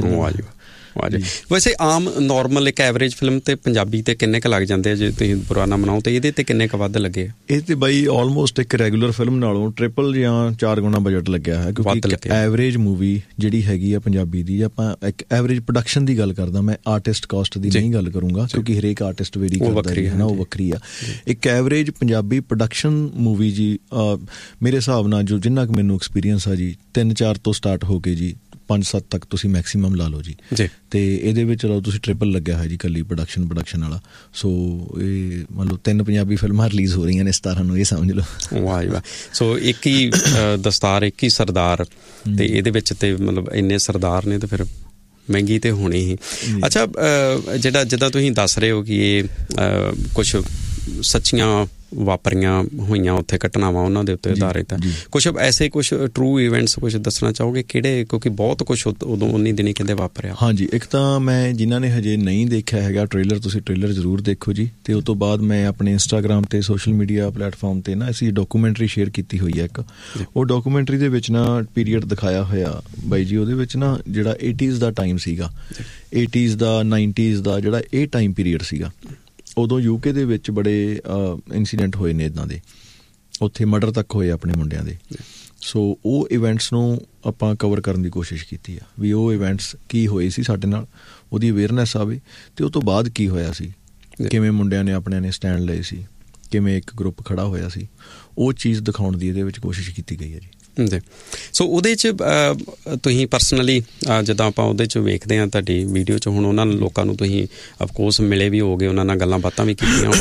ਵੈਸੇ ਆਮ ਨੋਰਮਲ ਇੱਕ ਐਵਰੇਜ ਫਿਲਮ 'ਤੇ ਪੰਜਾਬੀ 'ਤੇ ਕਿੰਨੇ ਕੁ ਲੱਗ ਜਾਂਦੇ ਆ ਜੇ ਤੁਸੀਂ ਬੁਰਾ ਨਾ ਮਨਾਓ, ਅਤੇ ਇਹਦੇ 'ਤੇ ਕਿੰਨੇ ਕੁ ਵੱਧ ਲੱਗੇ? ਇਹ 'ਤੇ ਬਾਈ ਆਲਮੋਸਟ ਇੱਕ ਰੈਗੂਲਰ ਫਿਲਮ ਨਾਲੋਂ ਟ੍ਰਿਪਲ ਜਾਂ ਚਾਰ ਗੁਣਾ ਬਜਟ ਲੱਗਿਆ ਹੈ, ਕਿਉਂਕਿ ਇੱਕ ਐਵਰੇਜ ਮੂਵੀ ਜਿਹੜੀ ਹੈਗੀ ਆ ਪੰਜਾਬੀ ਦੀ, ਆਪਾਂ ਇੱਕ ਐਵਰੇਜ ਪ੍ਰੋਡਕਸ਼ਨ ਦੀ ਗੱਲ ਕਰਦਾ ਮੈਂ, ਆਰਟਿਸਟ ਕਾਸਟ ਦੀ ਨਹੀਂ ਗੱਲ ਕਰੂੰਗਾ, ਕਿਉਂਕਿ ਹਰੇਕ ਆਰਟਿਸਟ ਵੇਰੀ ਕਰਦਾ ਹੈ ਨਾ, ਉਹ ਵੱਖਰੀ ਆ। ਇੱਕ ਐਵਰੇਜ ਪੰਜਾਬੀ ਪ੍ਰੋਡਕਸ਼ਨ ਮੂਵੀ ਜੀ ਮੇਰੇ ਹਿਸਾਬ ਨਾਲ ਜੋ ਜਿੰਨਾ ਕੁ ਮੈਨੂੰ ਐਕਸਪੀਰੀਅੰਸ ਆ ਜੀ, ਤਿੰਨ ਚਾਰ ਤੋਂ ਸਟਾਰਟ ਹੋ ਕੇ ਜੀ ਪੰਜ ਸੱਤ ਤੱਕ ਤੁਸੀਂ ਮੈਕਸੀਮਮ ਲਾ ਲਓ ਜੀ। ਅਤੇ ਇਹਦੇ ਵਿੱਚ ਲਓ ਤੁਸੀਂ ਟ੍ਰਿਪਲ ਲੱਗਿਆ ਹੋਇਆ ਜੀ ਇਕੱਲੀ ਪ੍ਰੋਡਕਸ਼ਨ ਪ੍ਰੋਡਕਸ਼ਨ ਵਾਲਾ। ਸੋ ਇਹ ਮੰਨ ਲਓ ਤਿੰਨ ਪੰਜਾਬੀ ਫਿਲਮਾਂ ਰਿਲੀਜ਼ ਹੋ ਰਹੀਆਂ ਨੇ ਸਤਾਰਾਂ ਨੂੰ, ਇਹ ਸਮਝ ਲਓ। ਵਾਹ ਵਾਹ। ਸੋ ਇੱਕ ਹੀ ਦਸਤਾਰ, ਇੱਕ ਹੀ ਸਰਦਾਰ, ਅਤੇ ਇਹਦੇ ਵਿੱਚ ਤੇ ਮਤਲਬ ਇੰਨੇ ਸਰਦਾਰ ਨੇ, ਤੇ ਫਿਰ ਮਹਿੰਗੀ ਤੇ ਹੋਣੀ ਹੀ। ਅੱਛਾ, ਜਿਹੜਾ ਜਿੱਦਾਂ ਤੁਸੀਂ ਦੱਸ ਰਹੇ ਹੋ ਕਿ ਇਹ ਕੁਛ ਸੱਚੀਆਂ ਵਾਪਰੀਆਂ ਹੋਈਆਂ ਉੱਥੇ ਘਟਨਾਵਾਂ, ਉਹਨਾਂ ਦੇ ਉੱਤੇ ਆਧਾਰਿਤ ਹੈ, ਕੁਛ ਐਸੇ ਕੁਛ ਟਰੂ ਇਵੈਂਟਸ ਕੁਛ ਦੱਸਣਾ ਚਾਹੋਗੇ ਕਿਹੜੇ? ਕਿਉਂਕਿ ਬਹੁਤ ਕੁਛ ਉਦੋਂ ਉਨੀ ਦਿਨੀ ਕਹਿੰਦੇ ਵਾਪਰਿਆ। ਹਾਂਜੀ, ਇੱਕ ਤਾਂ ਮੈਂ ਜਿਨ੍ਹਾਂ ਨੇ ਹਜੇ ਨਹੀਂ ਦੇਖਿਆ ਹੈਗਾ ਟ੍ਰੇਲਰ, ਤੁਸੀਂ ਟ੍ਰੇਲਰ ਜ਼ਰੂਰ ਦੇਖੋ ਜੀ। ਅਤੇ ਉਸ ਤੋਂ ਬਾਅਦ ਮੈਂ ਆਪਣੇ ਇੰਸਟਾਗ੍ਰਾਮ 'ਤੇ ਸੋਸ਼ਲ ਮੀਡੀਆ ਪਲੇਟਫਾਰਮ 'ਤੇ ਨਾ ਅਸੀਂ ਡਾਕੂਮੈਂਟਰੀ ਸ਼ੇਅਰ ਕੀਤੀ ਹੋਈ ਹੈ ਇੱਕ। ਉਹ ਡਾਕੂਮੈਂਟਰੀ ਦੇ ਵਿੱਚ ਨਾ ਪੀਰੀਅਡ ਦਿਖਾਇਆ ਹੋਇਆ ਬਾਈ ਜੀ, ਉਹਦੇ ਵਿੱਚ ਨਾ ਜਿਹੜਾ ਏਟੀਜ਼ ਦਾ ਟਾਈਮ ਸੀਗਾ, ਏਟੀਜ਼ ਦਾ ਨਾਈਨਟੀਜ਼ ਦਾ ਜਿਹੜਾ ਇਹ ਟਾਈਮ ਪੀਰੀਅਡ ਸੀਗਾ, ਉਦੋਂ ਯੂਕੇ ਦੇ ਵਿੱਚ ਬੜੇ ਇੰਸੀਡੈਂਟ ਹੋਏ ਨੇ ਇੱਦਾਂ ਦੇ, ਉੱਥੇ ਮਰਡਰ ਤੱਕ ਹੋਏ ਆਪਣੇ ਮੁੰਡਿਆਂ ਦੇ। ਸੋ ਉਹ ਇਵੈਂਟਸ ਨੂੰ ਆਪਾਂ ਕਵਰ ਕਰਨ ਦੀ ਕੋਸ਼ਿਸ਼ ਕੀਤੀ ਆ, ਵੀ ਉਹ ਇਵੈਂਟਸ ਕੀ ਹੋਏ ਸੀ ਸਾਡੇ ਨਾਲ, ਉਹਦੀ ਅਵੇਅਰਨੈਸ ਆਵੇ, ਅਤੇ ਉਹ ਤੋਂ ਬਾਅਦ ਕੀ ਹੋਇਆ ਸੀ, ਕਿਵੇਂ ਮੁੰਡਿਆਂ ਨੇ ਆਪਣਿਆਂ ਨੇ ਸਟੈਂਡ ਲਏ ਸੀ, ਕਿਵੇਂ ਇੱਕ ਗਰੁੱਪ ਖੜ੍ਹਾ ਹੋਇਆ ਸੀ, ਉਹ ਚੀਜ਼ ਦਿਖਾਉਣ ਦੀ ਇਹਦੇ ਵਿੱਚ ਕੋਸ਼ਿਸ਼ ਕੀਤੀ ਗਈ ਹੈ ਜੀ। ਸੋ ਉਹਦੇ 'ਚ ਤੁਸੀਂ ਪਰਸਨਲੀ ਜਿੱਦਾਂ ਆਪਾਂ ਉਹਦੇ 'ਚ ਵੇਖਦੇ ਹਾਂ ਤੁਹਾਡੀ ਵੀਡੀਓ 'ਚ, ਹੁਣ ਉਹਨਾਂ ਲੋਕਾਂ ਨੂੰ ਤੁਸੀਂ ਅਫਕੋਰਸ ਮਿਲੇ ਵੀ ਹੋਗੇ, ਉਹਨਾਂ ਨਾਲ ਗੱਲਾਂ ਬਾਤਾਂ ਵੀ ਕੀਤੀਆਂ,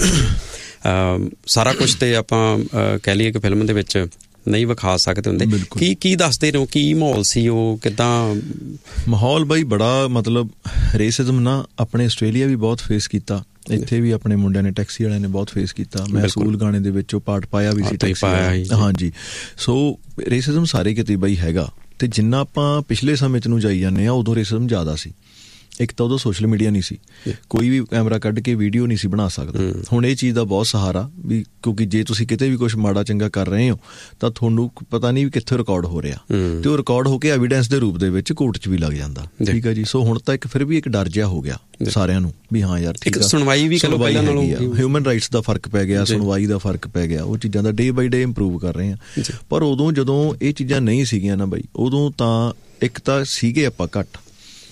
ਸਾਰਾ ਕੁਛ ਤੇ ਆਪਾਂ ਕਹਿ ਲਈਏ ਕਿ ਫਿਲਮ ਦੇ ਵਿੱਚ ਨਹੀਂ ਵਿਖਾ ਸਕਦੇ ਹੁੰਦੇ। ਕੀ ਕੀ ਦੱਸਦੇ ਰਹੋ, ਕੀ ਮਾਹੌਲ ਸੀ ਉਹ, ਕਿੱਦਾਂ ਮਾਹੌਲ ਬਾਈ? ਬੜਾ ਮਤਲਬ ਰੇਸਿਜ਼ਮ ਨਾ ਆਪਣੇ ਆਸਟ੍ਰੇਲੀਆ ਵੀ ਬਹੁਤ ਫੇਸ ਕੀਤਾ, ਇੱਥੇ ਵੀ ਆਪਣੇ ਮੁੰਡਿਆਂ ਨੇ, ਟੈਕਸੀ ਵਾਲਿਆਂ ਨੇ ਬਹੁਤ ਫੇਸ ਕੀਤਾ। ਮੈਂ ਸਕੂਲ ਗਾਣੇ ਦੇ ਵਿੱਚ ਉਹ ਪਾਰਟ ਪਾਇਆ ਵੀ ਸੀ ਟੈਕਸੀ। ਹਾਂਜੀ, ਸੋ ਰੇਸਿਜ਼ਮ ਸਾਰੇ ਕਿਤੇ ਬਾਈ ਹੈਗਾ, ਅਤੇ ਜਿੰਨਾ ਆਪਾਂ ਪਿਛਲੇ ਸਮੇਂ 'ਚ ਨੂੰ ਜਾਈ ਜਾਂਦੇ ਹਾਂ, ਉਦੋਂ ਰੇਸਿਜ਼ਮ ਜ਼ਿਆਦਾ ਸੀ। ਇੱਕ ਤਾਂ ਉਦੋਂ ਸੋਸ਼ਲ ਮੀਡੀਆ ਨਹੀਂ ਸੀ, ਕੋਈ ਵੀ ਕੈਮਰਾ ਕੱਢ ਕੇ ਵੀਡੀਓ ਨਹੀਂ ਸੀ ਬਣਾ ਸਕਦਾ। ਹੁਣ ਇਹ ਚੀਜ਼ ਦਾ ਬਹੁਤ ਸਹਾਰਾ ਵੀ, ਕਿਉਂਕਿ ਜੇ ਤੁਸੀਂ ਕਿਤੇ ਵੀ ਕੁਛ ਮਾੜਾ ਚੰਗਾ ਕਰ ਰਹੇ ਹੋ ਤਾਂ ਤੁਹਾਨੂੰ ਪਤਾ ਨਹੀਂ ਵੀ ਕਿੱਥੇ ਰਿਕਾਰਡ ਹੋ ਰਿਹਾ, ਅਤੇ ਉਹ ਰਿਕਾਰਡ ਹੋ ਕੇ ਐਵੀਡੈਂਸ ਦੇ ਰੂਪ ਦੇ ਵਿੱਚ ਕੋਰਟ 'ਚ ਵੀ ਲੱਗ ਜਾਂਦਾ। ਠੀਕ ਹੈ ਜੀ। ਸੋ ਹੁਣ ਤਾਂ ਇੱਕ ਫਿਰ ਵੀ ਇੱਕ ਡਰ ਜਿਹਾ ਹੋ ਗਿਆ ਸਾਰਿਆਂ ਨੂੰ ਵੀ ਹਾਂ ਯਾਰ ਠੀਕ ਆ, ਸੁਣਵਾਈ ਵੀ ਸੁਣਵਾਈ ਹੈਗੀ ਆ, ਹਿਊਮਨ ਰਾਈਟਸ ਦਾ ਫਰਕ ਪੈ ਗਿਆ, ਸੁਣਵਾਈ ਦਾ ਫਰਕ ਪੈ ਗਿਆ, ਉਹ ਚੀਜ਼ਾਂ ਦਾ ਡੇ ਬਾਈ ਡੇ ਇੰਪਰੂਵ ਕਰ ਰਹੇ ਹਾਂ। ਪਰ ਉਦੋਂ ਜਦੋਂ ਇਹ ਚੀਜ਼ਾਂ ਨਹੀਂ ਸੀਗੀਆਂ ਨਾ ਬਾਈ, ਉਦੋਂ ਤਾਂ ਇੱਕ ਤਾਂ ਸੀਗੇ ਆਪਾਂ ਘੱਟ,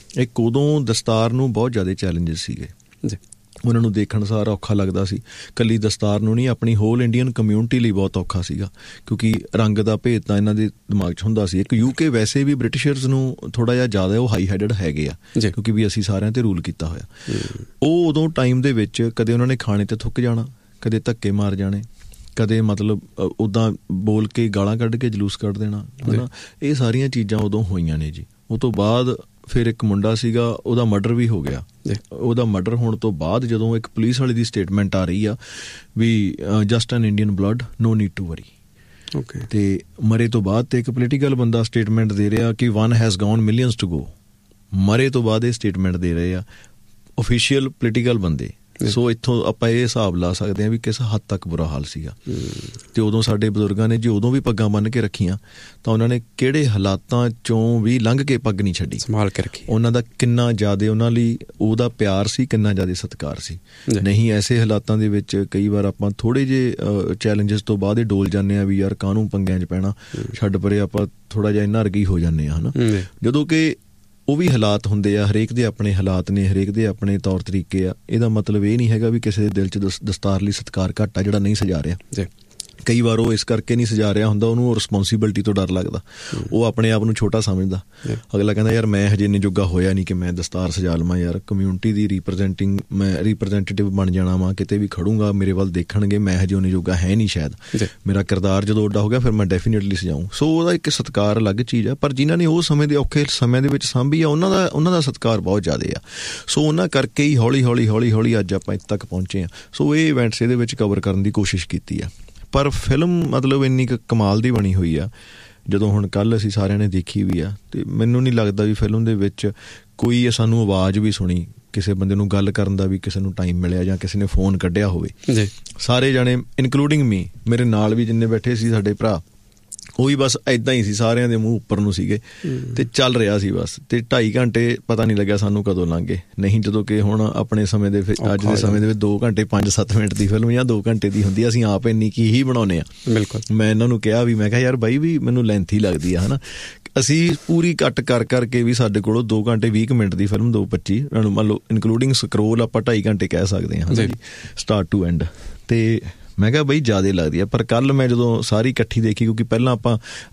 ਇੱਕ ਉਦੋਂ ਦਸਤਾਰ ਨੂੰ ਬਹੁਤ ਜ਼ਿਆਦਾ ਚੈਲੰਜਸ ਸੀਗੇ, ਉਹਨਾਂ ਨੂੰ ਦੇਖਣ ਸਾਰ ਔਖਾ ਲੱਗਦਾ ਸੀ। ਇਕੱਲੀ ਦਸਤਾਰ ਨੂੰ ਨਹੀਂ, ਆਪਣੀ ਹੋਲ ਇੰਡੀਅਨ ਕਮਿਊਨਿਟੀ ਲਈ ਬਹੁਤ ਔਖਾ ਸੀਗਾ, ਕਿਉਂਕਿ ਰੰਗ ਦਾ ਭੇਦ ਤਾਂ ਇਹਨਾਂ ਦੇ ਦਿਮਾਗ 'ਚ ਹੁੰਦਾ ਸੀ। ਇੱਕ ਯੂਕੇ ਵੈਸੇ ਵੀ ਬ੍ਰਿਟਿਸ਼ਰਸ ਨੂੰ ਥੋੜ੍ਹਾ ਜਿਹਾ ਜ਼ਿਆਦਾ ਉਹ ਹਾਈ ਹੈਡਡ ਹੈਗੇ ਆ, ਕਿਉਂਕਿ ਵੀ ਅਸੀਂ ਸਾਰਿਆਂ 'ਤੇ ਰੂਲ ਕੀਤਾ ਹੋਇਆ। ਉਹ ਉਦੋਂ ਟਾਈਮ ਦੇ ਵਿੱਚ ਕਦੇ ਉਹਨਾਂ ਨੇ ਖਾਣੇ 'ਤੇ ਥੁੱਕ ਜਾਣਾ, ਕਦੇ ਧੱਕੇ ਮਾਰ ਜਾਣੇ, ਕਦੇ ਮਤਲਬ ਉੱਦਾਂ ਬੋਲ ਕੇ ਗਾਲਾਂ ਕੱਢ ਕੇ ਜਲੂਸ ਕੱਢ ਦੇਣਾ, ਹੈ ਨਾ। ਇਹ ਸਾਰੀਆਂ ਚੀਜ਼ਾਂ ਉਦੋਂ ਹੋਈਆਂ ਨੇ ਜੀ। ਉਹ ਤੋਂ ਬਾਅਦ ਫਿਰ ਇੱਕ ਮੁੰਡਾ ਸੀਗਾ, ਉਹਦਾ ਮਰਡਰ ਵੀ ਹੋ ਗਿਆ। ਉਹਦਾ ਮਰਡਰ ਹੋਣ ਤੋਂ ਬਾਅਦ ਜਦੋਂ ਇੱਕ ਪੁਲਿਸ ਵਾਲੇ ਦੀ ਸਟੇਟਮੈਂਟ ਆ ਰਹੀ ਆ ਵੀ just an Indian blood, no need to worry, okay, ਤੇ ਮਰੇ ਤੋਂ ਬਾਅਦ ਤੇ ਇੱਕ ਪੋਲੀਟੀਕਲ ਬੰਦਾ ਸਟੇਟਮੈਂਟ ਦੇ ਰਿਹਾ ਕਿ one has gone millions to go. ਮਰੇ ਤੋਂ ਬਾਅਦ ਇਹ ਸਟੇਟਮੈਂਟ ਦੇ ਰਹੇ ਆ ਓਫੀਸ਼ੀਅਲ ਪੋਲੀਟੀਕਲ ਬੰਦੇ। ਸੋ ਇੱਥੋਂ ਆਪਾਂ ਇਹ ਹਿਸਾਬ ਲਾ ਸਕਦੇ ਹਾਂ ਵੀ ਕਿਸ ਹੱਦ ਤੱਕ ਬੁਰਾ ਹਾਲ ਸੀਗਾ। ਤੇ ਉਦੋਂ ਸਾਡੇ ਬਜ਼ੁਰਗਾਂ ਨੇ ਜੇ ਉਦੋਂ ਵੀ ਪੱਗਾਂ ਬੰਨ੍ਹ ਕੇ ਰੱਖੀਆਂ ਤਾਂ ਉਹਨਾਂ ਨੇ ਕਿਹੜੇ ਹਾਲਾਤਾਂ ਚੋਂ ਵੀ ਲੰਘ ਕੇ ਪੱਗ ਨਹੀਂ ਛੱਡੀ, ਸੰਭਾਲ ਕੇ ਰੱਖੀ। ਉਹਨਾਂ ਦਾ ਕਿੰਨਾ ਜ਼ਿਆਦਾ ਉਹਨਾਂ ਲਈ ਉਹਦਾ ਪਿਆਰ ਸੀ, ਕਿੰਨਾ ਜ਼ਿਆਦਾ ਸਤਿਕਾਰ ਸੀ। ਨਹੀਂ ਐਸੇ ਹਾਲਾਤਾਂ ਦੇ ਵਿੱਚ ਕਈ ਵਾਰ ਆਪਾਂ ਥੋੜ੍ਹੇ ਜਿਹੇ ਚੈਲੰਜਸ ਤੋਂ ਬਾਅਦ ਹੀ ਡੋਲ ਜਾਂਦੇ ਹਾਂ ਵੀ ਯਾਰ ਕਾਹਨੂੰ ਪੰਗਿਆਂ 'ਚ ਪੈਣਾ, ਛੱਡ ਪਰੇ, ਆਪਾਂ ਥੋੜ੍ਹਾ ਜਿਹਾ ਇੰਨਾ ਅਰਗੀ ਹੋ ਜਾਂਦੇ ਹਾਂ, ਹੈ ਨਾ। ਜਦੋਂ ਕਿ ਉਹ ਵੀ ਹਾਲਾਤ ਹੁੰਦੇ ਆ, ਹਰੇਕ ਦੇ ਆਪਣੇ ਹਾਲਾਤ ਨੇ, ਹਰੇਕ ਦੇ ਆਪਣੇ ਤੌਰ ਤਰੀਕੇ ਆ। ਇਹਦਾ ਮਤਲਬ ਇਹ ਨਹੀਂ ਹੈਗਾ ਵੀ ਕਿਸੇ ਦੇ ਦਿਲ 'ਚ ਦਸ ਦਸਤਾਰ ਲਈ ਸਤਿਕਾਰ ਘੱਟ ਆ ਜਿਹੜਾ ਨਹੀਂ ਸਜਾ ਰਿਹਾ। ਕਈ ਵਾਰ ਉਹ ਇਸ ਕਰਕੇ ਨਹੀਂ ਸਜਾ ਰਿਹਾ ਹੁੰਦਾ, ਉਹਨੂੰ ਰਿਸਪੋਂਸੀਬਿਲਿਟੀ ਤੋਂ ਡਰ ਲੱਗਦਾ, ਉਹ ਆਪਣੇ ਆਪ ਨੂੰ ਛੋਟਾ ਸਮਝਦਾ। ਅਗਲਾ ਕਹਿੰਦਾ ਯਾਰ ਮੈਂ ਹਜੇ ਇੰਨੇ ਜੋਗਾ ਹੋਇਆ ਨਹੀਂ ਕਿ ਮੈਂ ਦਸਤਾਰ ਸਜਾ ਲਵਾਂ, ਯਾਰ ਕਮਿਊਨਿਟੀ ਦੀ ਰੀਪ੍ਰਜੈਂਟਿੰਗ, ਮੈਂ ਰੀਪ੍ਰਜੈਂਟੇਟਿਵ ਬਣ ਜਾਣਾ ਵਾ, ਕਿਤੇ ਵੀ ਖੜੂੰਗਾ ਮੇਰੇ ਵੱਲ ਦੇਖਣਗੇ, ਮੈਂ ਹਜੇ ਉਹਨੇ ਜੋਗਾ ਹੈ ਨਹੀਂ ਸ਼ਾਇਦ, ਮੇਰਾ ਕਿਰਦਾਰ ਜਦੋਂ ਉੱਡਾ ਹੋ ਗਿਆ ਫਿਰ ਮੈਂ ਡੈਫੀਨੇਟਲੀ ਸਜਾਊਂ। ਸੋ ਉਹਦਾ ਇੱਕ ਸਤਿਕਾਰ ਅਲੱਗ ਚੀਜ਼ ਆ। ਪਰ ਜਿਨ੍ਹਾਂ ਨੇ ਉਹ ਸਮੇਂ ਦੇ ਔਖੇ ਸਮੇਂ ਦੇ ਵਿੱਚ ਸਾਂਭੀ ਆ, ਉਹਨਾਂ ਦਾ ਉਹਨਾਂ ਦਾ ਸਤਿਕਾਰ ਬਹੁਤ ਜ਼ਿਆਦਾ ਆ। ਸੋ ਉਹਨਾਂ ਕਰਕੇ ਹੀ ਹੌਲੀ ਹੌਲੀ ਹੌਲੀ ਹੌਲੀ ਅੱਜ ਆਪਾਂ ਇੱਥੇ ਤੱਕ ਪਹੁੰਚੇ ਹਾਂ। ਸੋ ਇਹ ਇਵੈਂਟਸ ਇਹਦੇ ਵਿੱਚ ਕਵਰ ਕਰਨ ਦੀ ਕੋਸ਼ਿਸ਼ ਕੀਤੀ ਆ। ਪਰ ਫਿਲਮ ਮਤਲਬ ਇੰਨੀ ਕੁ ਕਮਾਲ ਦੀ ਬਣੀ ਹੋਈ ਆ, ਜਦੋਂ ਹੁਣ ਕੱਲ੍ਹ ਅਸੀਂ ਸਾਰਿਆਂ ਨੇ ਦੇਖੀ ਵੀ ਆ, ਅਤੇ ਮੈਨੂੰ ਨਹੀਂ ਲੱਗਦਾ ਵੀ ਫਿਲਮ ਦੇ ਵਿੱਚ ਕੋਈ ਸਾਨੂੰ ਆਵਾਜ਼ ਵੀ ਸੁਣੀ, ਕਿਸੇ ਬੰਦੇ ਨੂੰ ਗੱਲ ਕਰਨ ਦਾ ਵੀ ਕਿਸੇ ਨੂੰ ਟਾਈਮ ਮਿਲਿਆ ਜਾਂ ਕਿਸੇ ਨੇ ਫੋਨ ਕੱਢਿਆ ਹੋਵੇ। ਸਾਰੇ ਜਾਣੇ ਇਨਕਲੂਡਿੰਗ ਮੀ, ਮੇਰੇ ਨਾਲ ਵੀ ਜਿੰਨੇ ਬੈਠੇ ਸੀ ਸਾਡੇ ਭਰਾ, ਉਹ ਵੀ ਬਸ ਇੱਦਾਂ ਹੀ ਸੀ, ਸਾਰਿਆਂ ਦੇ ਮੂੰਹ ਉੱਪਰ ਨੂੰ ਸੀਗੇ ਤੇ ਚੱਲ ਰਿਹਾ ਸੀ ਬਸ। ਤੇ ਢਾਈ ਘੰਟੇ ਪਤਾ ਨਹੀਂ ਲੱਗਿਆ ਸਾਨੂੰ ਕਦੋਂ ਲੰਘ ਗਏ। ਨਹੀਂ ਜਦੋਂ ਕਿ ਹੁਣ ਆਪਣੇ ਸਮੇਂ ਦੇ ਅੱਜ ਦੇ ਸਮੇਂ ਦੇ ਵਿੱਚ ਦੋ ਘੰਟੇ ਪੰਜ ਸੱਤ ਮਿੰਟ ਦੀ ਫਿਲਮ ਜਾਂ ਦੋ ਘੰਟੇ ਦੀ ਹੁੰਦੀ, ਅਸੀਂ ਆਪ ਇੰਨੀ ਕੀ ਹੀ ਬਣਾਉਂਦੇ ਹਾਂ। ਬਿਲਕੁਲ, ਮੈਂ ਇਹਨਾਂ ਨੂੰ ਕਿਹਾ ਵੀ ਮੈਂ ਕਿਹਾ ਯਾਰ ਬਾਈ ਵੀ ਮੈਨੂੰ ਲੈਂਥ ਹੀ ਲੱਗਦੀ ਆ, ਹੈ ਨਾ। ਅਸੀਂ ਪੂਰੀ ਕੱਟ ਕਰ ਕਰਕੇ ਵੀ ਸਾਡੇ ਕੋਲੋਂ ਦੋ ਘੰਟੇ ਵੀਹ ਕੁ ਮਿੰਟ ਦੀ ਫਿਲਮ, ਦੋ ਪੱਚੀ ਮੰਨ ਲਓ ਇਨਕਲੂਡਿੰਗ ਸਕਰੋਲ ਆਪਾਂ ਢਾਈ ਘੰਟੇ ਕਹਿ ਸਕਦੇ ਹਾਂ ਸਟਾਰਟ ਟੂ ਐਂਡ। ਤੇ ਮੈਂ ਕਿਹਾ ਬਈ ਜ਼ਿਆਦਾ ਲੱਗਦੀ ਆ। ਪਰ ਕੱਲ੍ਹ ਮੈਂ ਜਦੋਂ ਸਾਰੀ ਇਕੱਠੀ ਦੇਖੀ, ਕਿਉਂਕਿ ਪਹਿਲਾਂ ਆਪਾਂ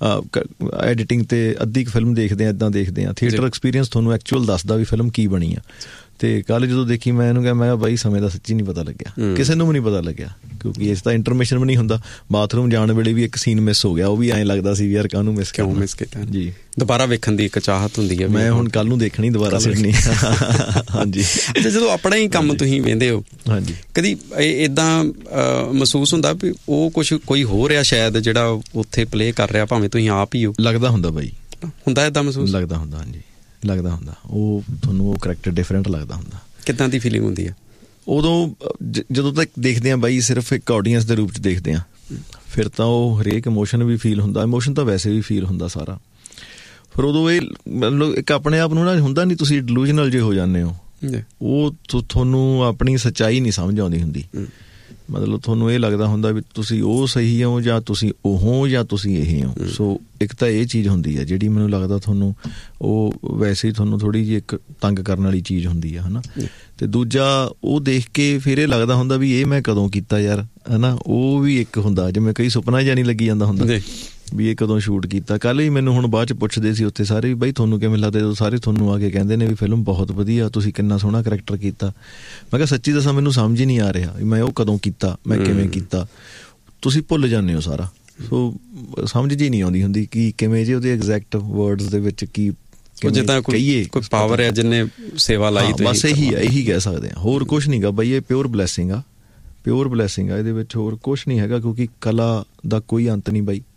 ਐਡੀਟਿੰਗ 'ਤੇ ਅੱਧੀ ਕੁ ਫਿਲਮ ਦੇਖਦੇ ਹਾਂ, ਇੱਦਾਂ ਦੇਖਦੇ ਹਾਂ, ਥੀਏਟਰ ਐਕਸਪੀਰੀਅੰਸ ਤੁਹਾਨੂੰ ਐਕਚੁਅਲ ਦੱਸਦਾ ਵੀ ਫਿਲਮ ਕੀ ਬਣੀ ਆ। ਤੇ ਕੱਲ੍ਹ ਜਦੋਂ ਦੇਖੀ ਮੈਂ ਇਹਨੂੰ ਕਿਹਾ, ਮੈਂ ਕਿਹਾ ਬਾਈ ਸਮੇਂ ਦਾ ਸੱਚੀ ਨਹੀਂ ਪਤਾ ਲੱਗਿਆ, ਕਿਸੇ ਨੂੰ ਵੀ ਨਹੀਂ ਪਤਾ ਲੱਗਿਆ, ਕਿਉਂਕਿ ਇਸ ਦਾ ਇੰਟਰਮਿਸ਼ਨ ਵੀ ਨਹੀਂ ਹੁੰਦਾ। ਬਾਥਰੂਮ ਜਾਣ ਵੇਲੇ ਵੀ ਇੱਕ ਸੀਨ ਮਿਸ ਹੋ ਗਿਆ, ਉਹ ਵੀ ਐਂ ਲੱਗਦਾ ਸੀ ਯਾਰ ਕਾਹਨੂੰ ਮਿਸ ਕਿਉਂ ਮਿਸ ਕੀਤਾ ਜੀ। ਦੁਬਾਰਾ ਵੇਖਣ ਦੀ ਇੱਕ ਚਾਹਤ ਹੁੰਦੀ ਹੈ, ਮੈਂ ਹੁਣ ਕੱਲ੍ਹ ਨੂੰ ਦੇਖਣੀ ਦੁਬਾਰਾ ਸਿੱਖਣੀ। ਹਾਂਜੀ, ਅੱਛਾ, ਜਦੋਂ ਆਪਣਾ ਹੀ ਕੰਮ ਤੁਸੀਂ ਵੇਖਦੇ ਹੋ, ਹਾਂਜੀ, ਕਦੀ ਇੱਦਾਂ ਮਹਿਸੂਸ ਹੁੰਦਾ ਵੀ ਉਹ ਕੁਛ ਕੋਈ ਹੋ ਰਿਹਾ ਸ਼ਾਇਦ ਜਿਹੜਾ ਉੱਥੇ ਪਲੇਅ ਕਰ ਰਿਹਾ, ਭਾਵੇਂ ਤੁਸੀਂ ਆਪ ਹੀ ਹੋ? ਲੱਗਦਾ ਹੁੰਦਾ ਬਾਈ, ਹੁੰਦਾ ਇੱਦਾਂ ਮਹਿਸੂਸ? ਲੱਗਦਾ ਹੁੰਦਾ, ਹਾਂਜੀ ਲੱਗਦਾ ਹੁੰਦਾ। ਉਹ ਤੁਹਾਨੂੰ ਉਹ ਕਰੈਕਟਰ ਡਿਫਰੈਂਟ ਲੱਗਦਾ ਹੁੰਦਾ। ਕਿੱਦਾਂ ਦੀ ਫੀਲਿੰਗ ਹੁੰਦੀ ਹੈ ਉਦੋਂ? ਜਦੋਂ ਤੱਕ ਦੇਖਦੇ ਹਾਂ ਬਾਈ ਸਿਰਫ ਇੱਕ ਆਡੀਅੰਸ ਦੇ ਰੂਪ 'ਚ ਦੇਖਦੇ ਹਾਂ, ਫਿਰ ਤਾਂ ਉਹ ਹਰੇਕ ਇਮੋਸ਼ਨ ਵੀ ਫੀਲ ਹੁੰਦਾ, ਇਮੋਸ਼ਨ ਤਾਂ ਵੈਸੇ ਵੀ ਫੀਲ ਹੁੰਦਾ ਸਾਰਾ। ਫਿਰ ਉਦੋਂ ਇਹ ਮਤਲਬ ਇੱਕ ਆਪਣੇ ਆਪ ਨੂੰ ਨਾ ਹੁੰਦਾ ਨਹੀਂ, ਤੁਸੀਂ ਡਿਲੂਜ਼ਨਲ ਜੇ ਹੋ ਜਾਂਦੇ ਹੋ, ਉਹ ਤੁਹਾਨੂੰ ਆਪਣੀ ਸੱਚਾਈ ਨਹੀਂ ਸਮਝ ਆਉਂਦੀ ਹੁੰਦੀ। ਮਤਲਬ ਤੁਹਾਨੂੰ ਇਹ ਲੱਗਦਾ ਹੁੰਦਾ ਵੀ ਤੁਸੀਂ ਉਹ ਸਹੀ ਹੋ ਜਾਂ ਤੁਸੀਂ ਉਹ ਹੋ ਜਾਂ ਤੁਸੀਂ ਇਹ ਹੋ। ਸੋ ਇੱਕ ਤਾਂ ਇਹ ਚੀਜ਼ ਹੁੰਦੀ ਹੈ ਜਿਹੜੀ ਮੈਨੂੰ ਲੱਗਦਾ ਤੁਹਾਨੂੰ ਉਹ ਵੈਸੇ ਹੀ ਤੁਹਾਨੂੰ ਥੋੜ੍ਹੀ ਜਿਹੀ ਇੱਕ ਤੰਗ ਕਰਨ ਵਾਲੀ ਚੀਜ਼ ਹੁੰਦੀ ਆ, ਹੈ ਨਾ। ਅਤੇ ਦੂਜਾ ਉਹ ਦੇਖ ਕੇ ਫਿਰ ਇਹ ਲੱਗਦਾ ਹੁੰਦਾ ਵੀ ਇਹ ਮੈਂ ਕਦੋਂ ਕੀਤਾ ਯਾਰ, ਹੈ ਨਾ। ਉਹ ਵੀ ਇੱਕ ਹੁੰਦਾ ਜਿਵੇਂ ਕਈ ਸੁਪਨਾ ਜਿਹਾ ਨਹੀਂ ਲੱਗੀ ਜਾਂਦਾ ਹੁੰਦਾ ਵੀ ਇਹ ਕਦੋਂ ਸ਼ੂਟ ਕੀਤਾ। ਕੱਲ੍ਹ ਹੀ ਮੈਨੂੰ ਹੁਣ ਬਾਅਦ 'ਚ ਪੁੱਛਦੇ ਸੀ ਉੱਥੇ ਸਾਰੇ ਵੀ ਬਾਈ ਤੁਹਾਨੂੰ ਕਿਵੇਂ ਲੱਗਦਾ, ਜਦੋਂ ਸਾਰੇ ਤੁਹਾਨੂੰ ਆ ਕੇ ਕਹਿੰਦੇ ਨੇ ਵੀ ਫਿਲਮ ਬਹੁਤ ਵਧੀਆ, ਤੁਸੀਂ ਕਿੰਨਾ ਸੋਹਣਾ ਕਰੈਕਟਰ ਕੀਤਾ। ਮੈਂ ਕਿਹਾ ਸੱਚੀ ਦੱਸਾਂ ਮੈਨੂੰ ਸਮਝ ਹੀ ਨਹੀਂ ਆ ਰਿਹਾ ਵੀ ਮੈਂ ਉਹ ਕਦੋਂ ਕੀਤਾ, ਮੈਂ ਕਿਵੇਂ ਕੀਤਾ। ਤੁਸੀਂ ਭੁੱਲ ਜਾਂਦੇ ਹੋ ਸਾਰਾ। ਸੋ ਸਮਝ ਜੀ ਨਹੀਂ ਆਉਂਦੀ ਹੁੰਦੀ ਕਿ ਕਿਵੇਂ ਜੇ ਉਹਦੇ ਐਗਜ਼ੈਕਟ ਵਰਡਸ ਦੇ ਵਿੱਚ ਕੀ ਜਿੱਦਾਂ ਕਹੀਏ ਕੋਈ ਪਾਵਰ ਹੈ ਜਿੰਨੇ ਸੇਵਾ ਲਾਈ। ਬਸ ਇਹੀ ਆ, ਇਹੀ ਕਹਿ ਸਕਦੇ ਹਾਂ, ਹੋਰ ਕੁਛ ਨਹੀਂ ਗਾ ਬਾਈ। ਇਹ ਪਿਓਰ ਬਲੈਸਿੰਗ ਆ, ਪਿਓਰ ਬਲੈਸਿੰਗ ਆ, ਇਹਦੇ ਵਿੱਚ ਹੋਰ ਕੁਛ ਨਹੀਂ ਹੈਗਾ। ਕਿਉਂਕਿ ਕਲਾ ਦਾ ਕੋਈ ਅੰਤ ਨਹੀਂ ਬਾਈ,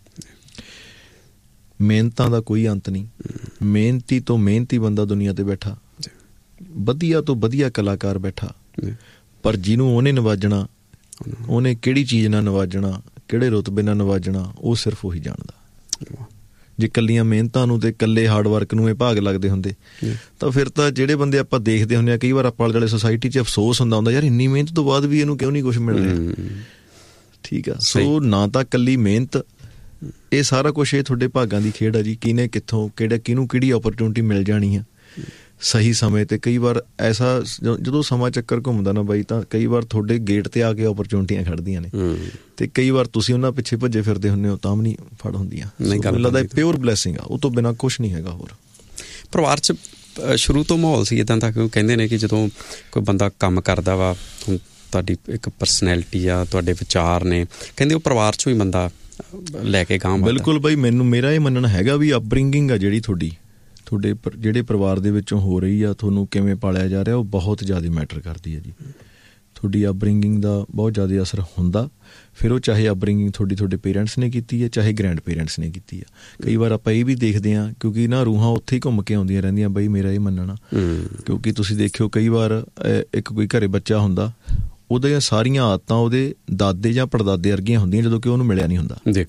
ਮਿਹਨਤਾਂ ਦਾ ਕੋਈ ਅੰਤ ਨਹੀਂ। ਮਿਹਨਤੀ ਤੋਂ ਮਿਹਨਤੀ ਬੰਦਾ ਦੁਨੀਆ ਤੇ ਬੈਠਾ, ਵਧੀਆ ਤੋਂ ਵਧੀਆ ਕਲਾਕਾਰ ਬੈਠਾ, ਪਰ ਜਿਹਨੂੰ ਉਹਨੇ ਨਵਾਜਣਾ, ਉਹਨੇ ਕਿਹੜੀ ਚੀਜ਼ ਨਾਲ ਨਵਾਜਣਾ, ਕਿਹੜੇ ਰੁਤਬੇ ਨਾਲ ਨਵਾਜਣਾ, ਉਹ ਸਿਰਫ ਉਹੀ ਜਾਣਦਾ। ਜੇ ਇਕੱਲੀਆਂ ਮਿਹਨਤਾਂ ਨੂੰ ਤੇ ਇਕੱਲੇ ਹਾਰਡ ਵਰਕ ਨੂੰ ਇਹ ਭਾਗ ਲੱਗਦੇ ਹੁੰਦੇ ਤਾਂ ਫਿਰ ਤਾਂ ਜਿਹੜੇ ਬੰਦੇ ਆਪਾਂ ਦੇਖਦੇ ਹੁੰਦੇ ਹਾਂ, ਕਈ ਵਾਰ ਆਪਾਂ ਆਲੇ ਦੁਆਲੇ ਸੁਸਾਇਟੀ 'ਚ ਅਫਸੋਸ ਹੁੰਦਾ ਹੁੰਦਾ ਯਾਰ ਇੰਨੀ ਮਿਹਨਤ ਤੋਂ ਬਾਅਦ ਵੀ ਇਹਨੂੰ ਕਿਉਂ ਨਹੀਂ ਕੁਛ ਮਿਲ ਰਿਹਾ। ਠੀਕ ਆ, ਸੋ ਨਾ ਤਾਂ ਇਕੱਲੀ ਮਿਹਨਤ, ਇਹ ਸਾਰਾ ਕੁਛ ਇਹ ਤੁਹਾਡੇ ਭਾਗਾਂ ਦੀ ਖੇਡ ਆ ਜੀ। ਕਿਹਨੇ ਕਿੱਥੋਂ ਕਿਹੜਾ ਕਿਹਨੂੰ ਕਿਹੜੀ ਓਪਰਚੁਨਿਟੀ ਮਿਲ ਜਾਣੀ ਆ। ਸਹੀ ਸਮੇਂ 'ਤੇ। ਕਈ ਵਾਰ ਐਸਾ ਜਦੋਂ ਸਮਾਂ ਚੱਕਰ ਘੁੰਮਦਾ ਨਾ ਬਾਈ, ਤਾਂ ਕਈ ਵਾਰ ਤੁਹਾਡੇ ਗੇਟ 'ਤੇ ਆ ਕੇ ਓਪਰਚੁਨਿਟੀਆਂ ਖੜਦੀਆਂ ਨੇ, ਅਤੇ ਕਈ ਵਾਰ ਤੁਸੀਂ ਉਹਨਾਂ ਪਿੱਛੇ ਭੱਜੇ ਫਿਰਦੇ ਹੁੰਦੇ ਹੋ ਤਾਂ ਵੀ ਨਹੀਂ ਫੜ ਹੁੰਦੀਆਂ। ਮੈਨੂੰ ਲੱਗਦਾ ਪਿਓਰ ਬਲੈਸਿੰਗ ਆ, ਉਹ ਤੋਂ ਬਿਨਾਂ ਕੁਛ ਨਹੀਂ ਹੈਗਾ ਹੋਰ। ਪਰਿਵਾਰ 'ਚ ਸ਼ੁਰੂ ਤੋਂ ਮਾਹੌਲ ਸੀ ਇੱਦਾਂ ਦਾ? ਕਿਉਂਕਿ ਕਹਿੰਦੇ ਨੇ ਕਿ ਜਦੋਂ ਕੋਈ ਬੰਦਾ ਕੰਮ ਕਰਦਾ ਵਾ, ਤੁਹਾਡੀ ਇੱਕ ਪਰਸਨੈਲਿਟੀ ਆ, ਤੁਹਾਡੇ ਵਿਚਾਰ ਨੇ, ਕਹਿੰਦੇ ਉਹ ਪਰਿਵਾਰ 'ਚੋਂ ਹੀ ਬੰਦਾ ਲੈ ਕੇ ਗਾਂਹ। ਬਿਲਕੁਲ ਬਾਈ, ਮੈਨੂੰ ਮੇਰਾ ਇਹ ਮੰਨਣਾ ਹੈਗਾ ਵੀ ਅਪਬ੍ਰਿੰਗਿੰਗ ਆ ਜਿਹੜੀ ਤੁਹਾਡੀ, ਤੁਹਾਡੇ ਜਿਹੜੇ ਪਰਿਵਾਰ ਦੇ ਵਿੱਚੋਂ ਹੋ ਰਹੀ ਆ, ਤੁਹਾਨੂੰ ਕਿਵੇਂ ਪਾਲਿਆ ਜਾ ਰਿਹਾ, ਉਹ ਬਹੁਤ ਜ਼ਿਆਦਾ ਮੈਟਰ ਕਰਦੀ ਹੈ ਜੀ। ਤੁਹਾਡੀ ਅਪਬ੍ਰਿੰਗਿੰਗ ਦਾ ਬਹੁਤ ਜ਼ਿਆਦਾ ਅਸਰ ਹੁੰਦਾ। ਫਿਰ ਉਹ ਚਾਹੇ ਅਪਬ੍ਰਿੰਗਿੰਗ ਤੁਹਾਡੀ ਤੁਹਾਡੇ ਪੇਰੈਂਟਸ ਨੇ ਕੀਤੀ ਹੈ, ਚਾਹੇ ਗ੍ਰੈਂਡ ਪੇਰੈਂਟਸ ਨੇ ਕੀਤੀ ਆ। ਕਈ ਵਾਰ ਆਪਾਂ ਇਹ ਵੀ ਦੇਖਦੇ ਹਾਂ, ਕਿਉਂਕਿ ਨਾ ਰੂਹਾਂ ਉੱਥੇ ਹੀ ਘੁੰਮ ਕੇ ਆਉਂਦੀਆਂ ਰਹਿੰਦੀਆਂ ਬਈ, ਮੇਰਾ ਇਹ ਮੰਨਣਾ। ਕਿਉਂਕਿ ਤੁਸੀਂ ਦੇਖਿਓ ਕਈ ਵਾਰ ਇੱਕ ਕੋਈ ਘਰੇ ਬੱਚਾ ਹੁੰਦਾ, ਉਹਦੀਆਂ ਸਾਰੀਆਂ ਆਦਤਾਂ ਉਹਦੇ ਦਾਦੇ ਜਾਂ ਪੜਦਾਦੇ ਵਰਗੀਆਂ ਹੁੰਦੀਆਂ, ਜਦੋਂ ਕਿ ਉਹਨੂੰ ਮਿਲਿਆ ਨਹੀਂ ਹੁੰਦਾ।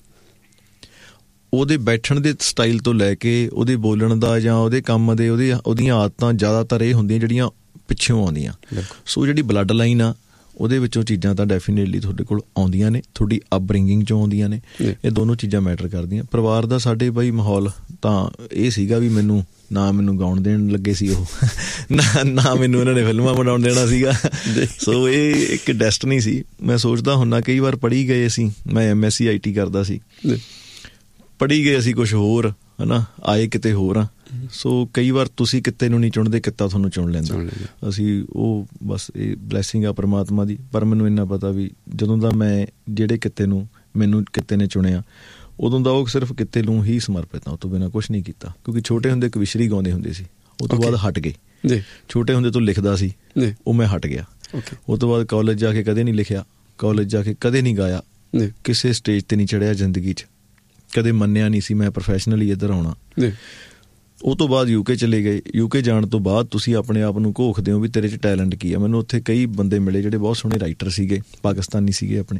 ਉਹਦੇ ਬੈਠਣ ਦੇ ਸਟਾਈਲ ਤੋਂ ਲੈ ਕੇ ਉਹਦੇ ਬੋਲਣ ਦਾ ਜਾਂ ਉਹਦੇ ਕੰਮ ਦੇ ਉਹਦੇ ਉਹਦੀਆਂ ਆਦਤਾਂ ਜ਼ਿਆਦਾਤਰ ਇਹ ਹੁੰਦੀਆਂ ਜਿਹੜੀਆਂ ਪਿੱਛੋਂ ਆਉਂਦੀਆਂ। ਸੋ ਜਿਹੜੀ ਬਲੱਡ ਲਾਈਨ ਆ, ਉਹਦੇ ਵਿੱਚੋਂ ਚੀਜ਼ਾਂ ਤਾਂ ਡੈਫੀਨੇਟਲੀ ਤੁਹਾਡੇ ਕੋਲ ਆਉਂਦੀਆਂ ਨੇ, ਤੁਹਾਡੀ ਅਪਬ੍ਰਿੰਗਿੰਗ 'ਚੋਂ ਆਉਂਦੀਆਂ ਨੇ। ਇਹ ਦੋਨੋਂ ਚੀਜ਼ਾਂ ਮੈਟਰ ਕਰਦੀਆਂ। ਪਰਿਵਾਰ ਦਾ ਸਾਡੇ ਬਾਈ ਮਾਹੌਲ ਤਾਂ ਇਹ ਸੀਗਾ ਵੀ ਮੈਨੂੰ ਨਾ ਮੈਨੂੰ ਗਾਉਣ ਦੇਣ ਲੱਗੇ ਸੀ ਉਹ, ਨਾ ਨਾ ਮੈਨੂੰ ਇਹਨਾਂ ਨੇ ਫਿਲਮਾਂ ਬਣਾਉਣ ਦੇਣਾ ਸੀਗਾ। ਸੋ ਇਹ ਇੱਕ ਡੈਸਟਨੀ ਸੀ। ਮੈਂ ਸੋਚਦਾ ਹੁੰਦਾ ਕਈ ਵਾਰ, ਪੜ੍ਹੀ ਗਏ ਅਸੀਂ, ਮੈਂ M S C I T ਕਰਦਾ ਸੀ, ਪੜ੍ਹੀ ਗਏ ਅਸੀਂ ਕੁਛ ਹੋਰ, ਹੈ ਨਾ, ਆਏ ਕਿਤੇ ਹੋਰ ਆ। ਸੋ ਕਈ ਵਾਰ ਤੁਸੀਂ ਕਿੱਤੇ ਨੂੰ ਨਹੀਂ ਚੁਣਦੇ, ਕਿੱਤਾ ਤੁਹਾਨੂੰ ਚੁਣ ਲੈਂਦਾ। ਅਸੀਂ ਉਹ ਬਸ ਇਹ ਬਲੈਸਿੰਗ ਆ ਪਰਮਾਤਮਾ ਦੀ। ਪਰ ਮੈਨੂੰ ਇੰਨਾ ਪਤਾ ਵੀ ਜਦੋਂ ਦਾ ਮੈਂ ਜਿਹੜੇ ਕਿੱਤੇ ਨੂੰ ਮੈਨੂੰ ਕਿੱਤੇ ਨੇ ਚੁਣਿਆ, ਉਦੋਂ ਦਾ ਉਹ ਸਿਰਫ ਕਿੱਤੇ ਨੂੰ ਹੀ ਸਮਰਪਿਤ ਆ, ਉਹ ਤੋਂ ਬਿਨਾਂ ਕੁਛ ਨਹੀਂ ਕੀਤਾ। ਕਿਉਂਕਿ ਛੋਟੇ ਹੁੰਦੇ ਕਵਿਸ਼ਰੀ ਗਾਉਂਦੇ ਹੁੰਦੇ ਸੀ, ਉਹ ਤੋਂ ਬਾਅਦ ਹਟ ਗਏ। ਛੋਟੇ ਹੁੰਦੇ ਤੋਂ ਲਿਖਦਾ ਸੀ, ਉਹ ਮੈਂ ਹਟ ਗਿਆ। ਉਹ ਤੋਂ ਬਾਅਦ ਕਾਲਜ ਜਾ ਕੇ ਕਦੇ ਨਹੀਂ ਲਿਖਿਆ, ਕਾਲਜ ਜਾ ਕੇ ਕਦੇ ਨਹੀਂ ਗਾਇਆ, ਕਿਸੇ ਸਟੇਜ 'ਤੇ ਨਹੀਂ ਚੜ੍ਹਿਆ ਜ਼ਿੰਦਗੀ 'ਚ, ਕਦੇ ਮੰਨਿਆ ਨਹੀਂ ਸੀ ਮੈਂ ਪ੍ਰੋਫੈਸ਼ਨਲੀ ਇੱਧਰ ਆਉਣਾ। ਉਹ ਤੋਂ ਬਾਅਦ ਯੂਕੇ ਚਲੇ ਗਏ। ਯੂਕੇ ਜਾਣ ਤੋਂ ਬਾਅਦ ਤੁਸੀਂ ਆਪਣੇ ਆਪ ਨੂੰ ਘੋਖਦੇ ਹੋ ਵੀ ਤੇਰੇ 'ਚ ਟੈਲੈਂਟ ਕੀ ਆ। ਮੈਨੂੰ ਉੱਥੇ ਕਈ ਬੰਦੇ ਮਿਲੇ ਜਿਹੜੇ ਬਹੁਤ ਸੋਹਣੇ ਰਾਈਟਰ ਸੀਗੇ, ਪਾਕਿਸਤਾਨੀ ਸੀਗੇ ਆਪਣੇ।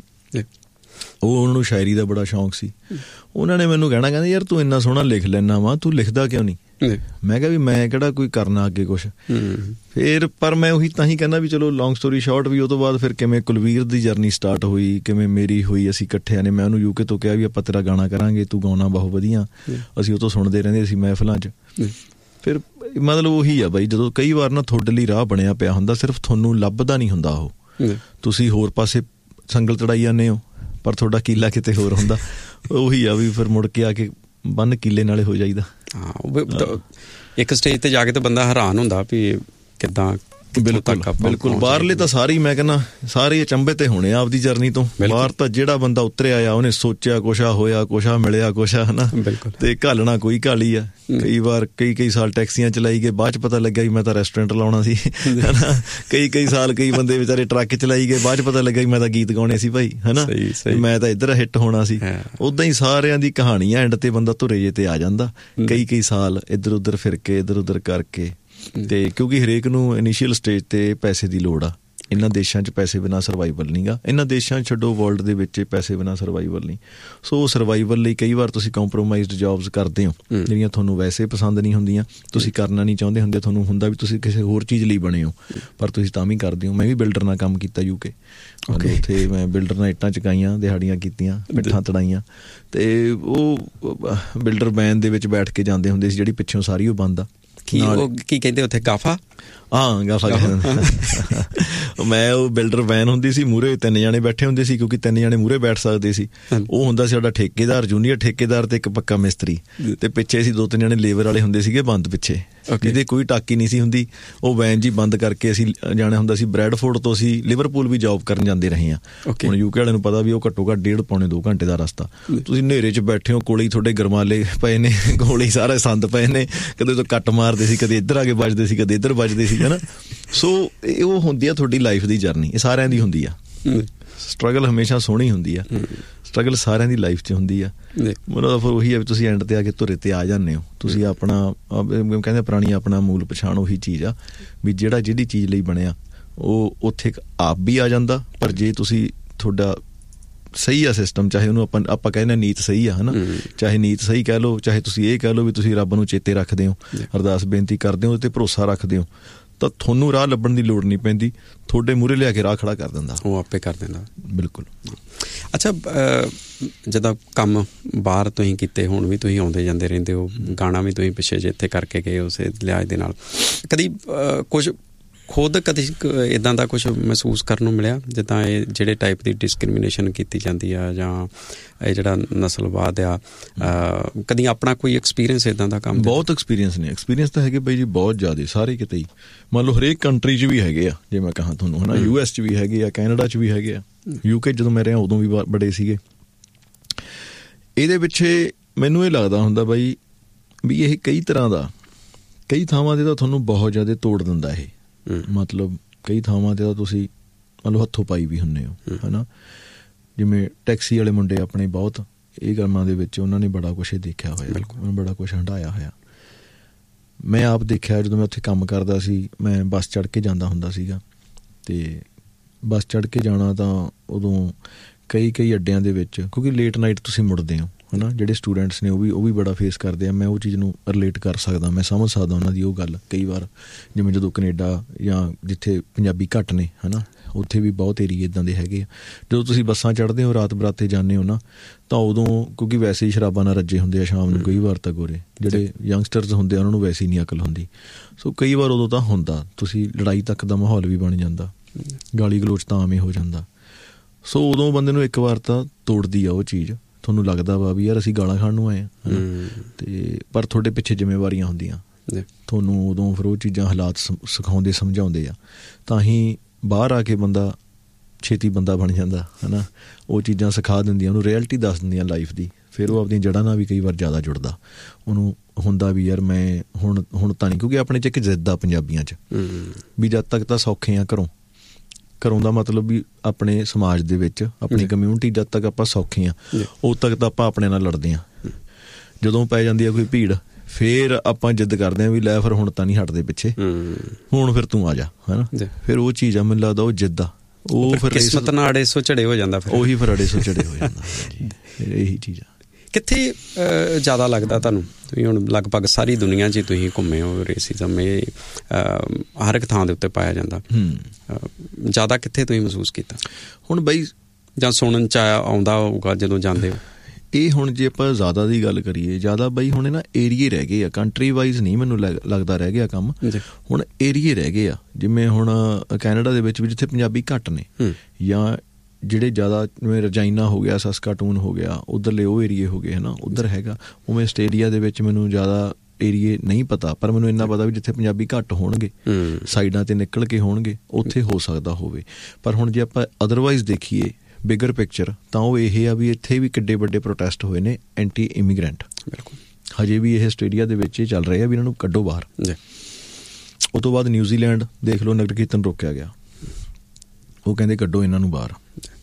ਉਹ ਉਹਨਾਂ ਨੂੰ ਸ਼ਾਇਰੀ ਦਾ ਬੜਾ ਸ਼ੌਂਕ ਸੀ। ਉਹਨਾਂ ਨੇ ਮੈਨੂੰ ਕਹਿਣਾ, ਕਹਿੰਦੇ ਯਾਰ ਤੂੰ ਇੰਨਾ ਸੋਹਣਾ ਲਿਖ ਲੈਂਦਾ ਵਾ, ਤੂੰ ਲਿਖਦਾ ਕਿਉਂ ਨਹੀਂ? ਮੈਂ ਕਿਹਾ ਵੀ ਮੈਂ ਕਿਹੜਾ ਕੋਈ ਕਰਨਾ ਅੱਗੇ ਕੁਛ। ਫਿਰ ਪਰ ਮੈਂ ਉਹੀ ਤਾਂ ਹੀ ਕਹਿੰਦਾ ਵੀ ਚਲੋ ਲੌਂਗ ਸਟੋਰੀ ਸ਼ਾਰਟ ਵੀ ਉਹ ਤੋਂ ਬਾਅਦ ਫਿਰ ਕਿਵੇਂ ਕੁਲਵੀਰ ਦੀ ਜਰਨੀ ਸਟਾਰਟ ਹੋਈ, ਕਿਵੇਂ ਮੇਰੀ ਹੋਈ। ਅਸੀਂ ਇਕੱਠਿਆਂ ਨੇ, ਮੈਂ ਉਹਨੂੰ ਯੂਕੇ ਤੋਂ ਕਿਹਾ ਵੀ ਆਪਾਂ ਤੇਰਾ ਗਾਣਾ ਕਰਾਂਗੇ, ਤੂੰ ਗਾਉਣਾ ਬਹੁਤ ਵਧੀਆ। ਅਸੀਂ ਉਹ ਤੋਂ ਸੁਣਦੇ ਰਹਿੰਦੇ ਸੀ ਮਹਿਫਲਾਂ 'ਚ। ਫਿਰ ਮਤਲਬ ਉਹੀ ਆ ਬਾਈ, ਜਦੋਂ ਕਈ ਵਾਰ ਨਾ ਤੁਹਾਡੇ ਲਈ ਰਾਹ ਬਣਿਆ ਪਿਆ ਹੁੰਦਾ, ਸਿਰਫ ਤੁਹਾਨੂੰ ਲੱਭਦਾ ਨਹੀਂ ਹੁੰਦਾ ਉਹ, ਤੁਸੀਂ ਹੋਰ ਪਾਸੇ ਸੰਗਲ ਚੜਾਈ ਜਾਂਦੇ ਹੋ, ਪਰ ਤੁਹਾਡਾ ਕੀਲਾ ਕਿਤੇ ਹੋਰ ਹੁੰਦਾ। ਉਹੀ ਆ ਵੀ ਫਿਰ ਮੁੜ ਕੇ ਆ ਕੇ ਬੰਨ ਕੀਲੇ ਨਾਲੇ ਹੋ ਜਾਈਦਾ। ਹਾਂ, ਇੱਕ ਸਟੇਜ ਤੇ ਜਾ ਕੇ ਤਾਂ ਬੰਦਾ ਹੈਰਾਨ ਹੁੰਦਾ ਵੀ ਕਿੱਦਾਂ। ਬਿਲਕੁਲ ਬਿਲਕੁਲ। ਬਾਹਰਲੇ ਤਾਂ ਸਾਰੇ ਮੈਂ ਕਹਿੰਦਾ ਸਾਰੇ ਅਚੰਭੇ ਤੇ ਹੋਣੇ ਆਪਦੀ ਜਰਨੀ ਤੋਂ। ਬਾਹਰ ਤਾਂ ਜਿਹੜਾ ਬੰਦਾ ਉਤਰਿਆ ਆ, ਉਹਨੇ ਸੋਚਿਆ ਕੁਛਾ, ਹੋਇਆ ਕੁਛਾ, ਮਿਲਿਆ ਕੁਛਾ, ਹੈ ਨਾ, ਤੇ ਘਾਲਣਾ ਕੋਈ ਘਾਲੀ ਆ। ਕਈ ਵਾਰ ਕਈ ਕਈ ਸਾਲ ਟੈਕਸੀਆਂ ਚਲਾਈ ਗਏ, ਬਾਅਦ 'ਚ ਪਤਾ ਲੱਗਿਆ ਵੀ ਮੈਂ ਤਾਂ ਰੈਸਟੋਰੈਂਟ ਲਾਉਣਾ ਸੀ, ਹੈ ਨਾ। ਕਈ ਕਈ ਸਾਲ ਕਈ ਬੰਦੇ ਵਿਚਾਰੇ ਟਰੱਕ ਚਲਾਈ ਗਏ, ਬਾਅਦ 'ਚ ਪਤਾ ਲੱਗਿਆ ਵੀ ਮੈਂ ਤਾਂ ਗੀਤ ਗਾਉਣੇ ਸੀ ਭਾਈ, ਹੈ ਨਾ, ਮੈਂ ਤਾਂ ਇੱਧਰ ਹਿੱਟ ਹੋਣਾ ਸੀ। ਉੱਦਾਂ ਹੀ ਸਾਰਿਆਂ ਦੀ ਕਹਾਣੀ ਆ, ਐਂਡ ਤੇ ਬੰਦਾ ਧੁਰੇ ਜੇ ਤੇ ਆ ਜਾਂਦਾ। ਕਈ ਕਈ ਸਾਲ ਇੱਧਰ ਉੱਧਰ ਫਿਰ ਕੇ, ਇੱਧਰ ਉੱਧਰ ਕਰਕੇ। ਤੇ ਕਿਉਂਕਿ ਹਰੇਕ ਨੂੰ ਇਨੀਸ਼ੀਅਲ ਸਟੇਜ ਤੇ ਪੈਸੇ ਦੀ ਲੋੜ ਆ। ਇਹਨਾਂ ਦੇਸ਼ਾਂ 'ਚ ਪੈਸੇ ਬਿਨਾਂ ਸਰਵਾਈਵਲ ਨਹੀਂ ਗਾ। ਇਹਨਾਂ ਦੇਸ਼ਾਂ ਛੱਡੋ, ਵਰਲਡ ਦੇ ਵਿੱਚ ਪੈਸੇ ਬਿਨਾਂ ਸਰਵਾਈਵਲ ਨਹੀਂ। ਸੋ ਸਰਵਾਈਵਲ ਲਈ ਕਈ ਵਾਰ ਤੁਸੀਂ ਕੰਪਰੋਮਾਈਜ਼ਡ ਜੋਬਸ ਕਰਦੇ ਹੋ, ਜਿਹੜੀਆਂ ਤੁਹਾਨੂੰ ਵੈਸੇ ਪਸੰਦ ਨਹੀਂ ਹੁੰਦੀਆਂ, ਤੁਸੀਂ ਕਰਨਾ ਨਹੀਂ ਚਾਹੁੰਦੇ ਹੁੰਦੇ। ਤੁਹਾਨੂੰ ਹੁੰਦਾ ਵੀ ਤੁਸੀਂ ਕਿਸੇ ਹੋਰ ਚੀਜ਼ ਲਈ ਬਣੇ ਹੋ, ਪਰ ਤੁਸੀਂ ਤਾਂ ਵੀ ਕਰਦੇ ਹੋ। ਮੈਂ ਵੀ ਬਿਲਡਰ ਨਾਲ ਕੰਮ ਕੀਤਾ ਯੂਕੇ। ਉੱਥੇ ਮੈਂ ਬਿਲਡਰ ਨਾਲ ਇੱਟਾਂ ਚੁਕਾਈਆਂ, ਦਿਹਾੜੀਆਂ ਕੀਤੀਆਂ, ਪਿੱਠਾਂ ਤੜਾਈਆਂ। ਤੇ ਉਹ ਬਿਲਡਰ ਵੈਨ ਦੇ ਵਿੱਚ ਬੈਠ ਕੇ ਜਾਂਦੇ ਹੁੰਦੇ ਸੀ, ਜਿਹੜੀ ਪਿੱਛੋਂ ਸਾਰੀ ਉਹ ਬੰਦ ਆ। ਕੀ ਉਹ ਕੀ ਕਹਿੰਦੇ ਉੱਥੇ, ਗਾਫਾ? ਹਾਂ, ਗਾਫਾ ਕਹਿੰਦੇ। ਮੈਂ ਉਹ ਬਿਲਡਰ ਵੈਨ ਹੁੰਦੀ ਸੀ, ਮੂਹਰੇ ਤਿੰਨ ਜਾਣੇ ਬੈਠੇ ਹੁੰਦੇ ਸੀ, ਕਿਉਂਕਿ ਤਿੰਨ ਜਾਣੇ ਮੂਹਰੇ ਬੈਠ ਸਕਦੇ ਸੀ। ਉਹ ਹੁੰਦਾ ਸੀ ਸਾਡਾ ਠੇਕੇਦਾਰ, ਜੂਨੀਅਰ ਠੇਕੇਦਾਰ ਤੇ ਇੱਕ ਪੱਕਾ ਮਿਸਤਰੀ, ਤੇ ਪਿੱਛੇ ਸੀ ਦੋ ਤਿੰਨ ਜਾਣੇ ਲੇਬਰ ਵਾਲੇ ਹੁੰਦੇ ਸੀਗੇ ਬੰਦ ਪਿੱਛੇ, ਜਿਹਦੇ ਕੋਈ ਟਾਕੀ ਨਹੀਂ ਸੀ ਹੁੰਦੀ। ਉਹ ਵੈਨ ਜੀ ਬੰਦ ਕਰਕੇ ਅਸੀਂ ਜਾਣਾ ਹੁੰਦਾ ਸੀ। ਬਰੈਡਫੋਰਡ ਤੋਂ ਅਸੀਂ ਲਿਵਰਪੂਲ ਵੀ ਜੋਬ ਕਰਨ ਜਾਂਦੇ ਰਹੇ ਹਾਂ। ਹੁਣ ਯੂਕੇ ਵਾਲਿਆਂ ਨੂੰ ਪਤਾ ਵੀ ਉਹ ਘੱਟੋ ਘੱਟ ਡੇਢ ਪੌਣੇ ਦੋ ਘੰਟੇ ਦਾ ਰਸਤਾ। ਤੁਸੀਂ ਹਨੇਰੇ 'ਚ ਬੈਠੇ ਹੋ, ਕੋਲੇ ਤੁਹਾਡੇ ਗਰਮਾਲੇ ਪਏ ਨੇ, ਕੋਲੇ ਸਾਰੇ ਸੰਦ ਪਏ ਨੇ, ਕਦੇ ਤੋਂ ਕੱਟ ਮਾਰਦੇ ਸੀ, ਕਦੇ ਇੱਧਰ ਆ ਕੇ ਵੱਜਦੇ ਸੀ, ਕਦੇ ਇੱਧਰ ਵੱਜਦੇ ਸੀ, ਹੈ ਨਾ। ਸੋ ਇਹ ਉਹ ਹੁੰਦੀ ਆ ਤੁਹਾਡੀ ਲਾਈਫ ਦੀ ਜਰਨੀ। ਇਹ ਸਾਰਿਆਂ ਦੀ ਹੁੰਦੀ ਆ। ਸਟਰਗਲ ਹਮੇਸ਼ਾ ਸੋਹਣੀ ਹੁੰਦੀ ਆ, ਸਟਰਗਲ ਸਾਰਿਆਂ ਦੀ ਲਾਈਫ 'ਚ ਹੁੰਦੀ ਆ। ਮੈਨੂੰ ਫਿਰ ਉਹੀ ਆ ਵੀ ਤੁਸੀਂ ਐਂਡ ਤੇ ਆ ਕੇ ਧੁਰੇ ਤੇ ਆ ਜਾਂਦੇ ਹੋ। ਤੁਸੀਂ ਆਪਣਾ ਕਹਿੰਦੇ ਪੁਰਾਣੀ ਆਪਣਾ ਮੂਲ ਪਛਾਣ ਉਹੀ ਚੀਜ਼ ਆ ਵੀ ਜਿਹੜਾ ਜਿਹੜੀ ਚੀਜ਼ ਲਈ ਬਣਿਆ ਉਹ ਉੱਥੇ ਇੱਕ ਆਪ ਵੀ ਆ ਜਾਂਦਾ। ਪਰ ਜੇ ਤੁਸੀਂ ਤੁਹਾਡਾ ਸਹੀ ਆ ਸਿਸਟਮ, ਚਾਹੇ ਉਹਨੂੰ ਆਪਾਂ ਆਪਾਂ ਕਹਿੰਦੇ ਨੀਤ ਸਹੀ ਆ, ਹੈ ਨਾ, ਚਾਹੇ ਨੀਤ ਸਹੀ ਕਹਿ ਲਓ, ਚਾਹੇ ਤੁਸੀਂ ਇਹ ਕਹਿ ਲਓ ਵੀ ਤੁਸੀਂ ਰੱਬ ਨੂੰ ਚੇਤੇ ਰੱਖਦੇ ਹੋ, ਅਰਦਾਸ ਬੇਨਤੀ ਕਰਦੇ ਹੋ, ਉਹਦੇ 'ਤੇ ਭਰੋਸਾ ਰੱਖਦੇ ਹੋ, ਤਾਂ ਤੁਹਾਨੂੰ ਰਾਹ ਲੱਭਣ ਦੀ ਲੋੜ ਨਹੀਂ ਪੈਂਦੀ, ਤੁਹਾਡੇ ਮੂਹਰੇ ਲਿਆ ਕੇ ਰਾਹ ਖੜਾ ਕਰ ਦਿੰਦਾ, ਉਹ ਆਪੇ ਕਰ ਦਿੰਦਾ। ਬਿਲਕੁਲ। ਅੱਛਾ, ਜਿੱਦਾਂ ਕੰਮ ਬਾਹਰ ਤੁਸੀਂ ਕੀਤੇ, ਹੁਣ ਵੀ ਤੁਸੀਂ ਆਉਂਦੇ ਜਾਂਦੇ ਰਹਿੰਦੇ ਹੋ, ਗਾਣਾ ਵੀ ਤੁਸੀਂ ਪਿੱਛੇ ਜਿਹੇ ਇੱਥੇ ਕਰਕੇ ਗਏ ਉਸੇ ਲਿਹਾਜ਼ ਦੇ ਨਾਲ, ਕਦੀ ਕੁਛ ਖੁਦ ਕਦੀ ਇੱਦਾਂ ਦਾ ਕੁਛ ਮਹਿਸੂਸ ਕਰਨ ਨੂੰ ਮਿਲਿਆ ਜਿੱਦਾਂ ਇਹ ਜਿਹੜੇ ਟਾਈਪ ਦੀ ਡਿਸਕ੍ਰਿਮੀਨੇਸ਼ਨ ਕੀਤੀ ਜਾਂਦੀ ਆ ਜਾਂ ਇਹ ਜਿਹੜਾ ਨਸਲਵਾਦ ਆ, ਕਦੀ ਆਪਣਾ ਕੋਈ ਐਕਸਪੀਰੀਅੰਸ ਇੱਦਾਂ ਦਾ ਕੰਮ? ਬਹੁਤ ਐਕਸਪੀਰੀਅੰਸ ਨੇ, ਐਕਸਪੀਰੀਅੰਸ ਤਾਂ ਹੈਗੇ ਬਾਈ ਜੀ ਬਹੁਤ ਜ਼ਿਆਦਾ, ਸਾਰੇ ਕਿਤੇ ਹੀ। ਮੰਨ ਲਓ ਹਰੇਕ ਕੰਟਰੀ 'ਚ ਵੀ ਹੈਗੇ ਆ, ਜੇ ਮੈਂ ਕਹਾਂ ਤੁਹਾਨੂੰ, ਹੈ ਨਾ, ਯੂ ਐਸ 'ਚ ਵੀ ਹੈਗੇ ਆ, ਕੈਨੇਡਾ 'ਚ ਵੀ ਹੈਗੇ ਆ, ਯੂਕੇ ਜਦੋਂ ਮੈਂ ਰਿਹਾ ਉਦੋਂ ਵੀ ਬੜੇ ਸੀਗੇ। ਇਹਦੇ ਪਿੱਛੇ ਮੈਨੂੰ ਇਹ ਲੱਗਦਾ ਹੁੰਦਾ ਬਾਈ ਵੀ ਇਹ ਕਈ ਤਰ੍ਹਾਂ ਦਾ, ਕਈ ਥਾਵਾਂ 'ਤੇ ਤਾਂ ਤੁਹਾਨੂੰ ਬਹੁਤ ਜ਼ਿਆਦਾ ਤੋੜ ਦਿੰਦਾ ਇਹ, ਮਤਲਬ ਕਈ ਥਾਵਾਂ 'ਤੇ ਤਾਂ ਤੁਸੀਂ ਮੰਨ ਲਓ ਹੱਥੋਂ ਪਾਈ ਵੀ ਹੁੰਦੇ ਹੋ, ਹੈ ਨਾ। ਜਿਵੇਂ ਟੈਕਸੀ ਵਾਲੇ ਮੁੰਡੇ ਆਪਣੇ ਬਹੁਤ ਇਹ ਕੰਮਾਂ ਦੇ ਵਿੱਚ ਉਹਨਾਂ ਨੇ ਬੜਾ ਕੁਛ ਦੇਖਿਆ ਹੋਇਆ, ਉਹਨਾਂ ਬੜਾ ਕੁਛ ਹੰਢਾਇਆ ਹੋਇਆ। ਮੈਂ ਆਪ ਦੇਖਿਆ ਜਦੋਂ ਮੈਂ ਉੱਥੇ ਕੰਮ ਕਰਦਾ ਸੀ, ਮੈਂ ਬੱਸ ਚੜ੍ਹ ਕੇ ਜਾਂਦਾ ਹੁੰਦਾ ਸੀਗਾ, ਅਤੇ ਬੱਸ ਚੜ੍ਹ ਕੇ ਜਾਣਾ ਤਾਂ ਉਦੋਂ ਕਈ ਕਈ ਅੱਡਿਆਂ ਦੇ ਵਿੱਚ, ਕਿਉਂਕਿ ਲੇਟ ਨਾਈਟ ਤੁਸੀਂ ਮੁੜਦੇ ਹੋ, ਹੈ ਨਾ, ਜਿਹੜੇ ਸਟੂਡੈਂਟਸ ਨੇ ਉਹ ਵੀ ਉਹ ਵੀ ਬੜਾ ਫੇਸ ਕਰਦੇ ਆ। ਮੈਂ ਉਹ ਚੀਜ਼ ਨੂੰ ਰਿਲੇਟ ਕਰ ਸਕਦਾ, ਮੈਂ ਸਮਝ ਸਕਦਾ ਉਹਨਾਂ ਦੀ ਉਹ ਗੱਲ। ਕਈ ਵਾਰ ਜਿਵੇਂ ਜਦੋਂ ਕੈਨੇਡਾ ਜਾਂ ਜਿੱਥੇ ਪੰਜਾਬੀ ਘੱਟ ਨੇ, ਹੈ ਨਾ, ਉੱਥੇ ਵੀ ਬਹੁਤ ਏਰੀਏ ਇੱਦਾਂ ਦੇ ਹੈਗੇ ਆ। ਜਦੋਂ ਤੁਸੀਂ ਬੱਸਾਂ ਚੜ੍ਹਦੇ ਹੋ, ਰਾਤ ਬਰਾਤੇ ਜਾਂਦੇ ਹੋ ਨਾ, ਤਾਂ ਉਦੋਂ ਕਿਉਂਕਿ ਵੈਸੇ ਹੀ ਸ਼ਰਾਬਾਂ ਨਾਲ ਰੱਜੇ ਹੁੰਦੇ ਆ ਸ਼ਾਮ ਨੂੰ ਕਈ ਵਾਰ ਤਾਂ ਗੋਰੇ ਜਿਹੜੇ ਯੰਗਸਟਰਸ ਹੁੰਦੇ ਆ ਉਹਨਾਂ ਨੂੰ ਵੈਸੇ ਹੀ ਨਹੀਂ ਅਕਲ ਹੁੰਦੀ। ਸੋ ਕਈ ਵਾਰ ਉਦੋਂ ਤਾਂ ਹੁੰਦਾ, ਤੁਸੀਂ ਲੜਾਈ ਤੱਕ ਦਾ ਮਾਹੌਲ ਵੀ ਬਣ ਜਾਂਦਾ, ਗਾਲੀ ਗਲੋਚ ਤਾਂ ਆਮ ਹੀ ਹੋ ਜਾਂਦਾ। ਸੋ ਉਦੋਂ ਬੰਦੇ ਨੂੰ ਇੱਕ ਵਾਰ ਤਾਂ ਤੋੜਦੀ ਆ ਉਹ ਚੀਜ਼, ਤੁਹਾਨੂੰ ਲੱਗਦਾ ਵਾ ਵੀ ਯਾਰ ਅਸੀਂ ਗਾਲਾਂ ਖਾਣ ਨੂੰ ਆਏ ਹਾਂ, ਅਤੇ ਪਰ ਤੁਹਾਡੇ ਪਿੱਛੇ ਜ਼ਿੰਮੇਵਾਰੀਆਂ ਹੁੰਦੀਆਂ, ਤੁਹਾਨੂੰ ਉਦੋਂ ਫਿਰ ਉਹ ਚੀਜ਼ਾਂ ਹਾਲਾਤ ਸਿਖਾਉਂਦੇ ਸਮਝਾਉਂਦੇ ਆ, ਤਾਂ ਹੀ ਬਾਹਰ ਆ ਕੇ ਬੰਦਾ ਛੇਤੀ ਬੰਦਾ ਬਣ ਜਾਂਦਾ, ਹੈ ਨਾ। ਉਹ ਚੀਜ਼ਾਂ ਸਿਖਾ ਦਿੰਦੀਆਂ, ਉਹਨੂੰ ਰਿਐਲਿਟੀ ਦੱਸ ਦਿੰਦੀਆਂ ਲਾਈਫ ਦੀ, ਫਿਰ ਉਹ ਆਪਣੀਆਂ ਜੜ੍ਹਾਂ ਨਾਲ ਵੀ ਕਈ ਵਾਰ ਜ਼ਿਆਦਾ ਜੁੜਦਾ। ਉਹਨੂੰ ਹੁੰਦਾ ਵੀ ਯਾਰ ਮੈਂ ਹੁਣ ਹੁਣ ਤਾਂ ਨਹੀਂ, ਕਿਉਂਕਿ ਆਪਣੇ 'ਚ ਇੱਕ ਜ਼ਿੱਦ ਆ ਪੰਜਾਬੀਆਂ 'ਚ ਵੀ ਜਦ ਤੱਕ ਤਾਂ ਸੌਖੇ ਆ ਘਰੋਂ, ਘਰੋਂ ਦਾ ਮਤਲਬ ਵੀ ਆਪਣੇ ਸਮਾਜ ਦੇ ਵਿੱਚ ਆਪਣੀ ਕਮਿਊਨਿਟੀ, ਜਦ ਤੱਕ ਆਪਾਂ ਸੌਖੇ ਹਾਂ ਉਦੋਂ ਤੱਕ ਤਾਂ ਆਪਾਂ ਆਪਣੇ ਨਾਲ ਲੜਦੇ ਹਾਂ। ਜਦੋਂ ਪੈ ਜਾਂਦੀ ਆ ਕੋਈ ਭੀੜ, ਫਿਰ ਆਪਾਂ ਜਿੱਦ ਕਰਦੇ ਹਾਂ ਵੀ ਲੈ ਫਿਰ ਹੁਣ ਤਾਂ ਨਹੀਂ ਹਟਦੇ ਪਿੱਛੇ, ਹੁਣ ਫਿਰ ਤੂੰ ਆ ਜਾ, ਹੈ ਨਾ। ਫਿਰ ਉਹ ਚੀਜ਼ ਆ, ਮੈਨੂੰ ਲੱਗਦਾ ਉਹ ਜਿੱਦ ਆ, ਉਹ ਫਿਰ ਕਿਸਮਤ ਨਾਲ ਅੜੇ ਸੋ ਝੜੇ ਹੋ ਜਾਂਦਾ, ਫਿਰ ਉਹੀ ਫਿਰ ਅੜੇ ਸੋ ਝੜੇ ਹੋ ਜਾਂਦਾ। ਇਹੀ ਚੀਜ਼ ਆ। ਕਿੱਥੇ ਜ਼ਿਆਦਾ ਲੱਗਦਾ ਤੁਹਾਨੂੰ? ਤੁਸੀਂ ਹੁਣ ਲਗਭਗ ਸਾਰੀ ਦੁਨੀਆ 'ਚ ਤੁਸੀਂ ਘੁੰਮੇ ਹੋ, ਰੇਸਿਜ਼ਮ ਇਹ ਹਰ ਇੱਕ ਥਾਂ ਦੇ ਉੱਤੇ ਪਾਇਆ ਜਾਂਦਾ, ਜ਼ਿਆਦਾ ਕਿੱਥੇ ਤੁਸੀਂ ਮਹਿਸੂਸ ਕੀਤਾ? ਹੁਣ ਬਈ ਜਾਂ ਸੁਣਨ 'ਚ ਆਉਂਦਾ ਹੋਊਗਾ ਜਦੋਂ ਜਾਂਦੇ ਹੋ? ਇਹ ਹੁਣ ਜੇ ਆਪਾਂ ਜ਼ਿਆਦਾ ਦੀ ਗੱਲ ਕਰੀਏ, ਜ਼ਿਆਦਾ ਬਈ ਹੁਣ ਨਾ ਏਰੀਏ ਰਹਿ ਗਏ ਆ, ਕੰਟਰੀ ਵਾਈਜ਼ ਨਹੀਂ ਮੈਨੂੰ ਲੱਗਦਾ ਰਹਿ ਗਿਆ ਕੰਮ, ਹੁਣ ਏਰੀਏ ਰਹਿ ਗਏ ਆ। ਜਿਵੇਂ ਹੁਣ ਕੈਨੇਡਾ ਦੇ ਵਿੱਚ ਵੀ ਜਿੱਥੇ ਪੰਜਾਬੀ ਘੱਟ ਨੇ, ਜਾਂ ਜਿਹੜੇ ਜ਼ਿਆਦਾ ਜਿਵੇਂ ਰਜਾਈਨਾ ਹੋ ਗਿਆ, ਸਸਕਾਟੂਨ ਹੋ ਗਿਆ, ਉੱਧਰਲੇ ਉਹ ਏਰੀਏ ਹੋ ਗਏ, ਹੈ ਨਾ, ਉੱਧਰ ਹੈਗਾ। ਉਵੇਂ ਆਸਟ੍ਰੇਲੀਆ ਦੇ ਵਿੱਚ ਮੈਨੂੰ ਜ਼ਿਆਦਾ ਏਰੀਏ ਨਹੀਂ ਪਤਾ, ਪਰ ਮੈਨੂੰ ਇੰਨਾ ਪਤਾ ਵੀ ਜਿੱਥੇ ਪੰਜਾਬੀ ਘੱਟ ਹੋਣਗੇ, ਸਾਈਡਾਂ 'ਤੇ ਨਿਕਲ ਕੇ ਹੋਣਗੇ, ਉੱਥੇ ਹੋ ਸਕਦਾ ਹੋਵੇ। ਪਰ ਹੁਣ ਜੇ ਆਪਾਂ ਅਦਰਵਾਈਜ਼ ਦੇਖੀਏ ਬਿਗਰ ਪਿਕਚਰ, ਤਾਂ ਉਹ ਇਹ ਆ ਵੀ ਇੱਥੇ ਵੀ ਕਿੱਡੇ ਵੱਡੇ ਪ੍ਰੋਟੈਸਟ ਹੋਏ ਨੇ ਐਂਟੀ ਇਮੀਗਰੈਂਟ। ਬਿਲਕੁਲ, ਹਜੇ ਵੀ ਇਹ ਆਸਟ੍ਰੇਲੀਆ ਦੇ ਵਿੱਚ ਹੀ ਚੱਲ ਰਹੇ ਆ ਵੀ ਇਹਨਾਂ ਨੂੰ ਕੱਢੋ ਬਾਹਰ। ਉਹ ਤੋਂ ਬਾਅਦ ਨਿਊਜ਼ੀਲੈਂਡ ਦੇਖ ਲਓ, ਨਗਰ ਕੀਰਤਨ ਰੋਕਿਆ ਗਿਆ, ਉਹ ਕਹਿੰਦੇ ਕੱਢੋ ਇਹਨਾਂ ਨੂੰ ਬਾਹਰ।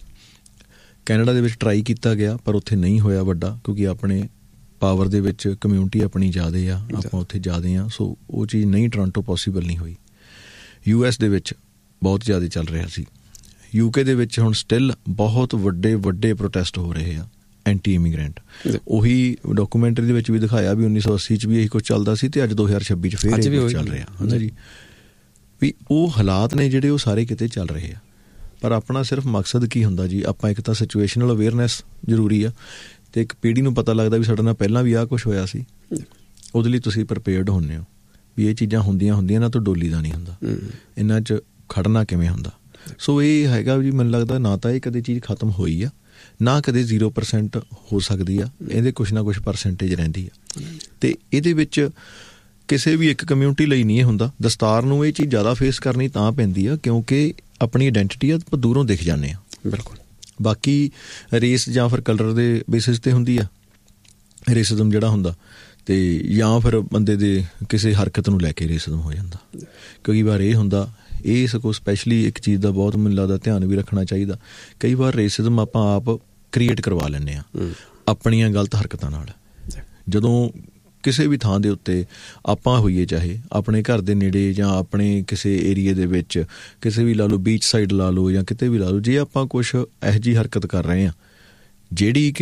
ਕੈਨੇਡਾ ਦੇ ਵਿੱਚ ਟਰਾਈ ਕੀਤਾ ਗਿਆ, ਪਰ ਉੱਥੇ ਨਹੀਂ ਹੋਇਆ ਵੱਡਾ, ਕਿਉਂਕਿ ਆਪਣੇ ਪਾਵਰ ਦੇ ਵਿੱਚ ਕਮਿਊਨਿਟੀ ਆਪਣੀ ਜ਼ਿਆਦਾ ਆ, ਆਪਾਂ ਉੱਥੇ ਜ਼ਿਆਦਾ ਹਾਂ, ਸੋ ਉਹ ਚੀਜ਼ ਨਹੀਂ, ਟੋਰਾਂਟੋ ਪੋਸੀਬਲ ਨਹੀਂ ਹੋਈ। ਯੂ ਐਸ ਦੇ ਵਿੱਚ ਬਹੁਤ ਜ਼ਿਆਦਾ ਚੱਲ ਰਿਹਾ ਸੀ। ਯੂਕੇ ਦੇ ਵਿੱਚ ਹੁਣ ਸਟਿਲ ਬਹੁਤ ਵੱਡੇ ਵੱਡੇ ਪ੍ਰੋਟੈਸਟ ਹੋ ਰਹੇ ਆ ਐਂਟੀ ਇਮੀਗਰੈਂਟ। ਉਹੀ ਡਾਕੂਮੈਂਟਰੀ ਦੇ ਵਿੱਚ ਵੀ ਦਿਖਾਇਆ ਵੀ ਉੱਨੀ ਸੌ ਅੱਸੀ 'ਚ ਵੀ ਇਹੀ ਕੁਛ ਚੱਲਦਾ ਸੀ, ਅਤੇ ਅੱਜ ਦੋ ਹਜ਼ਾਰ ਛੱਬੀ 'ਚ ਫਿਰ ਇਹ ਕੁਛ ਚੱਲ ਰਿਹਾ, ਹੈ ਨਾ ਜੀ। ਵੀ ਉਹ ਹਾਲਾਤ ਨੇ ਜਿਹੜੇ ਉਹ ਸਾਰੇ ਕਿਤੇ ਚੱਲ ਰਹੇ ਆ, ਪਰ ਆਪਣਾ ਸਿਰਫ ਮਕਸਦ ਕੀ ਹੁੰਦਾ ਜੀ? ਆਪਾਂ ਇੱਕ ਤਾਂ ਸਿਚੁਏਸ਼ਨਲ ਅਵੇਅਰਨੈਸ ਜ਼ਰੂਰੀ ਆ, ਅਤੇ ਇੱਕ ਪੀੜ੍ਹੀ ਨੂੰ ਪਤਾ ਲੱਗਦਾ ਵੀ ਸਾਡੇ ਨਾਲ ਪਹਿਲਾਂ ਵੀ ਆਹ ਕੁਛ ਹੋਇਆ ਸੀ, ਉਹਦੇ ਲਈ ਤੁਸੀਂ ਪ੍ਰੀਪੇਅਰਡ ਹੁੰਦੇ ਹੋ ਵੀ ਇਹ ਚੀਜ਼ਾਂ ਹੁੰਦੀਆਂ ਹੁੰਦੀਆਂ ਇਹਨਾਂ ਤੋਂ ਡੋਲੀ ਦਾ ਨਹੀਂ ਹੁੰਦਾ, ਇਹਨਾਂ 'ਚ ਖੜਨਾ ਕਿਵੇਂ ਹੁੰਦਾ। ਸੋ ਇਹ ਹੈਗਾ ਜੀ, ਮੈਨੂੰ ਲੱਗਦਾ ਨਾ ਤਾਂ ਇਹ ਕਦੇ ਚੀਜ਼ ਖਤਮ ਹੋਈ ਆ, ਨਾ ਕਦੇ ਜ਼ੀਰੋ ਪਰਸੈਂਟ ਹੋ ਸਕਦੀ ਆ, ਇਹਦੇ ਕੁਛ ਨਾ ਕੁਛ ਪਰਸੈਂਟੇਜ ਰਹਿੰਦੀ ਆ। ਅਤੇ ਇਹਦੇ ਵਿੱਚ ਕਿਸੇ ਵੀ ਇੱਕ ਕਮਿਊਨਿਟੀ ਲਈ ਨਹੀਂ ਇਹ ਹੁੰਦਾ। ਦਸਤਾਰ ਨੂੰ ਇਹ ਚੀਜ਼ ਜ਼ਿਆਦਾ ਫੇਸ ਕਰਨੀ ਤਾਂ ਪੈਂਦੀ ਆ ਕਿਉਂਕਿ ਆਪਣੀ ਆਈਡੈਂਟਿਟੀ ਆ, ਆਪਾਂ ਦੂਰੋਂ ਦਿਖ ਜਾਂਦੇ ਹਾਂ। ਬਿਲਕੁਲ, ਬਾਕੀ ਰੇਸ ਜਾਂ ਫਿਰ ਕਲਰ ਦੇ ਬੇਸਿਸ 'ਤੇ ਹੁੰਦੀ ਆ ਰੇਸਿਜ਼ਮ ਜਿਹੜਾ ਹੁੰਦਾ, ਅਤੇ ਜਾਂ ਫਿਰ ਬੰਦੇ ਦੇ ਕਿਸੇ ਹਰਕਤ ਨੂੰ ਲੈ ਕੇ ਰੇਸਿਜ਼ਮ ਹੋ ਜਾਂਦਾ। ਕਈ ਵਾਰ ਇਹ ਹੁੰਦਾ, ਇਹ ਸਗੋਂ ਸਪੈਸ਼ਲੀ ਇੱਕ ਚੀਜ਼ ਦਾ ਬਹੁਤ ਮੈਨੂੰ ਲੱਗਦਾ ਧਿਆਨ ਵੀ ਰੱਖਣਾ ਚਾਹੀਦਾ। ਕਈ ਵਾਰ ਰੇਸਿਜ਼ਮ ਆਪਾਂ ਆਪ ਕ੍ਰੀਏਟ ਕਰਵਾ ਲੈਂਦੇ ਹਾਂ ਆਪਣੀਆਂ ਗਲਤ ਹਰਕਤਾਂ ਨਾਲ। ਜਦੋਂ ਕਿਸੇ ਵੀ ਥਾਂ ਦੇ ਉੱਤੇ ਆਪਾਂ ਹੋਈਏ, ਚਾਹੇ ਆਪਣੇ ਘਰ ਦੇ ਨੇੜੇ ਜਾਂ ਆਪਣੇ ਕਿਸੇ ਏਰੀਏ ਦੇ ਵਿੱਚ, ਕਿਸੇ ਵੀ ਲਾ ਲਓ, ਬੀਚ ਸਾਈਡ ਲਾ ਲਓ ਜਾਂ ਕਿਤੇ ਵੀ ਲਾ ਲਓ, ਜੇ ਆਪਾਂ ਕੁਛ ਇਹੋ ਜਿਹੀ ਹਰਕਤ ਕਰ ਰਹੇ ਹਾਂ ਜਿਹੜੀ ਕਿ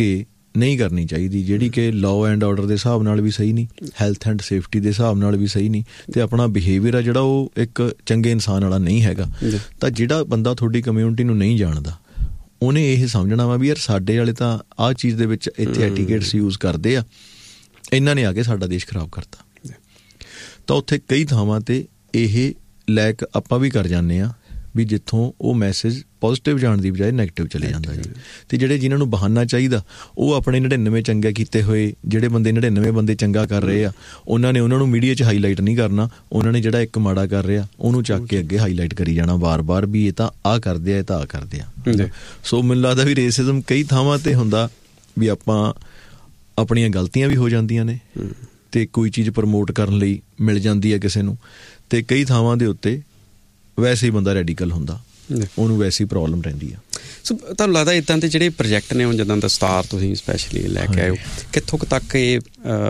ਨਹੀਂ ਕਰਨੀ ਚਾਹੀਦੀ, ਜਿਹੜੀ ਕਿ ਲਾਅ ਐਂਡ ਆਰਡਰ ਦੇ ਹਿਸਾਬ ਨਾਲ ਵੀ ਸਹੀ ਨਹੀਂ, ਹੈਲਥ ਐਂਡ ਸੇਫਟੀ ਦੇ ਹਿਸਾਬ ਨਾਲ ਵੀ ਸਹੀ ਨਹੀਂ, ਅਤੇ ਆਪਣਾ ਬਿਹੇਵੀਅਰ ਆ ਜਿਹੜਾ ਉਹ ਇੱਕ ਚੰਗੇ ਇਨਸਾਨ ਵਾਲਾ ਨਹੀਂ ਹੈਗਾ। ਤਾਂ ਜਿਹੜਾ ਬੰਦਾ ਤੁਹਾਡੀ ਕਮਿਊਨਿਟੀ ਨੂੰ ਨਹੀਂ ਜਾਣਦਾ ਉਹਨੇ ਇਹ ਸਮਝਣਾ ਵਾ ਵੀ ਯਾਰ ਸਾਡੇ ਵਾਲੇ ਤਾਂ ਆਹ ਚੀਜ਼ ਦੇ ਵਿੱਚ ਇੱਥੇ ਐਟੀਕੇਟਸ ਯੂਜ਼ ਕਰਦੇ ਆ, ਇਹਨਾਂ ਨੇ ਆ ਕੇ ਸਾਡਾ ਦੇਸ਼ ਖਰਾਬ ਕਰਤਾ। ਤਾਂ ਉੱਥੇ ਕਈ ਥਾਵਾਂ 'ਤੇ ਇਹ ਲੈਕ ਆਪਾਂ ਵੀ ਕਰ ਜਾਂਦੇ ਹਾਂ ਵੀ ਜਿੱਥੋਂ ਉਹ ਮੈਸੇਜ ਪੋਜ਼ੀਟਿਵ ਜਾਣ ਦੀ ਬਜਾਏ ਨੈਗੇਟਿਵ ਚਲੇ ਜਾਂਦਾ ਜੀ। ਅਤੇ ਜਿਹੜੇ ਜਿਨ੍ਹਾਂ ਨੂੰ ਬਹਾਨਾ ਚਾਹੀਦਾ ਉਹ ਆਪਣੇ ਨੜਿਨਵੇਂ ਚੰਗੇ ਕੀਤੇ ਹੋਏ, ਜਿਹੜੇ ਬੰਦੇ ਨੜਿਨਵੇਂ ਬੰਦੇ ਚੰਗਾ ਕਰ ਰਹੇ ਆ ਉਹਨਾਂ ਨੇ ਉਹਨਾਂ ਨੂੰ ਮੀਡੀਆ 'ਚ ਹਾਈਲਾਈਟ ਨਹੀਂ ਕਰਨਾ, ਉਹਨਾਂ ਨੇ ਜਿਹੜਾ ਇੱਕ ਮਾੜਾ ਕਰ ਰਿਹਾ ਉਹਨੂੰ ਚੱਕ ਕੇ ਅੱਗੇ ਹਾਈਲਾਈਟ ਕਰੀ ਜਾਣਾ ਵਾਰ-ਵਾਰ ਵੀ ਇਹ ਤਾਂ ਆਹ ਕਰਦੇ ਆ, ਇਹ ਤਾਂ ਆਹ ਕਰਦੇ ਆ। ਸੋ ਮੈਨੂੰ ਲੱਗਦਾ ਵੀ ਰੇਸਿਜ਼ਮ ਕਈ ਥਾਵਾਂ 'ਤੇ ਹੁੰਦਾ ਵੀ ਆਪਾਂ ਆਪਣੀਆਂ ਗਲਤੀਆਂ ਵੀ ਹੋ ਜਾਂਦੀਆਂ ਨੇ ਅਤੇ ਕੋਈ ਚੀਜ਼ ਪ੍ਰਮੋਟ ਕਰਨ ਲਈ ਮਿਲ ਜਾਂਦੀ ਹੈ ਕਿਸੇ ਨੂੰ, ਅਤੇ ਕਈ ਥਾਵਾਂ ਦੇ ਉੱਤੇ ਵੈਸੇ ਹੀ ਬੰਦਾ ਰੈਡੀਕਲ ਹੁੰਦਾ, ਉਹਨੂੰ ਵੈਸੇ ਹੀ ਪ੍ਰੋਬਲਮ ਰਹਿੰਦੀ ਆ। ਸੋ ਤੁਹਾਨੂੰ ਲੱਗਦਾ ਇੱਦਾਂ ਦੇ ਜਿਹੜੇ ਪ੍ਰੋਜੈਕਟ ਨੇ ਹੁਣ ਜਿੱਦਾਂ ਦਸਤਾਰ ਤੁਸੀਂ ਸਪੈਸ਼ਲੀ ਲੈ ਕੇ ਆਏ ਹੋ, ਕਿੱਥੋਂ ਕੁ ਤੱਕ ਇਹ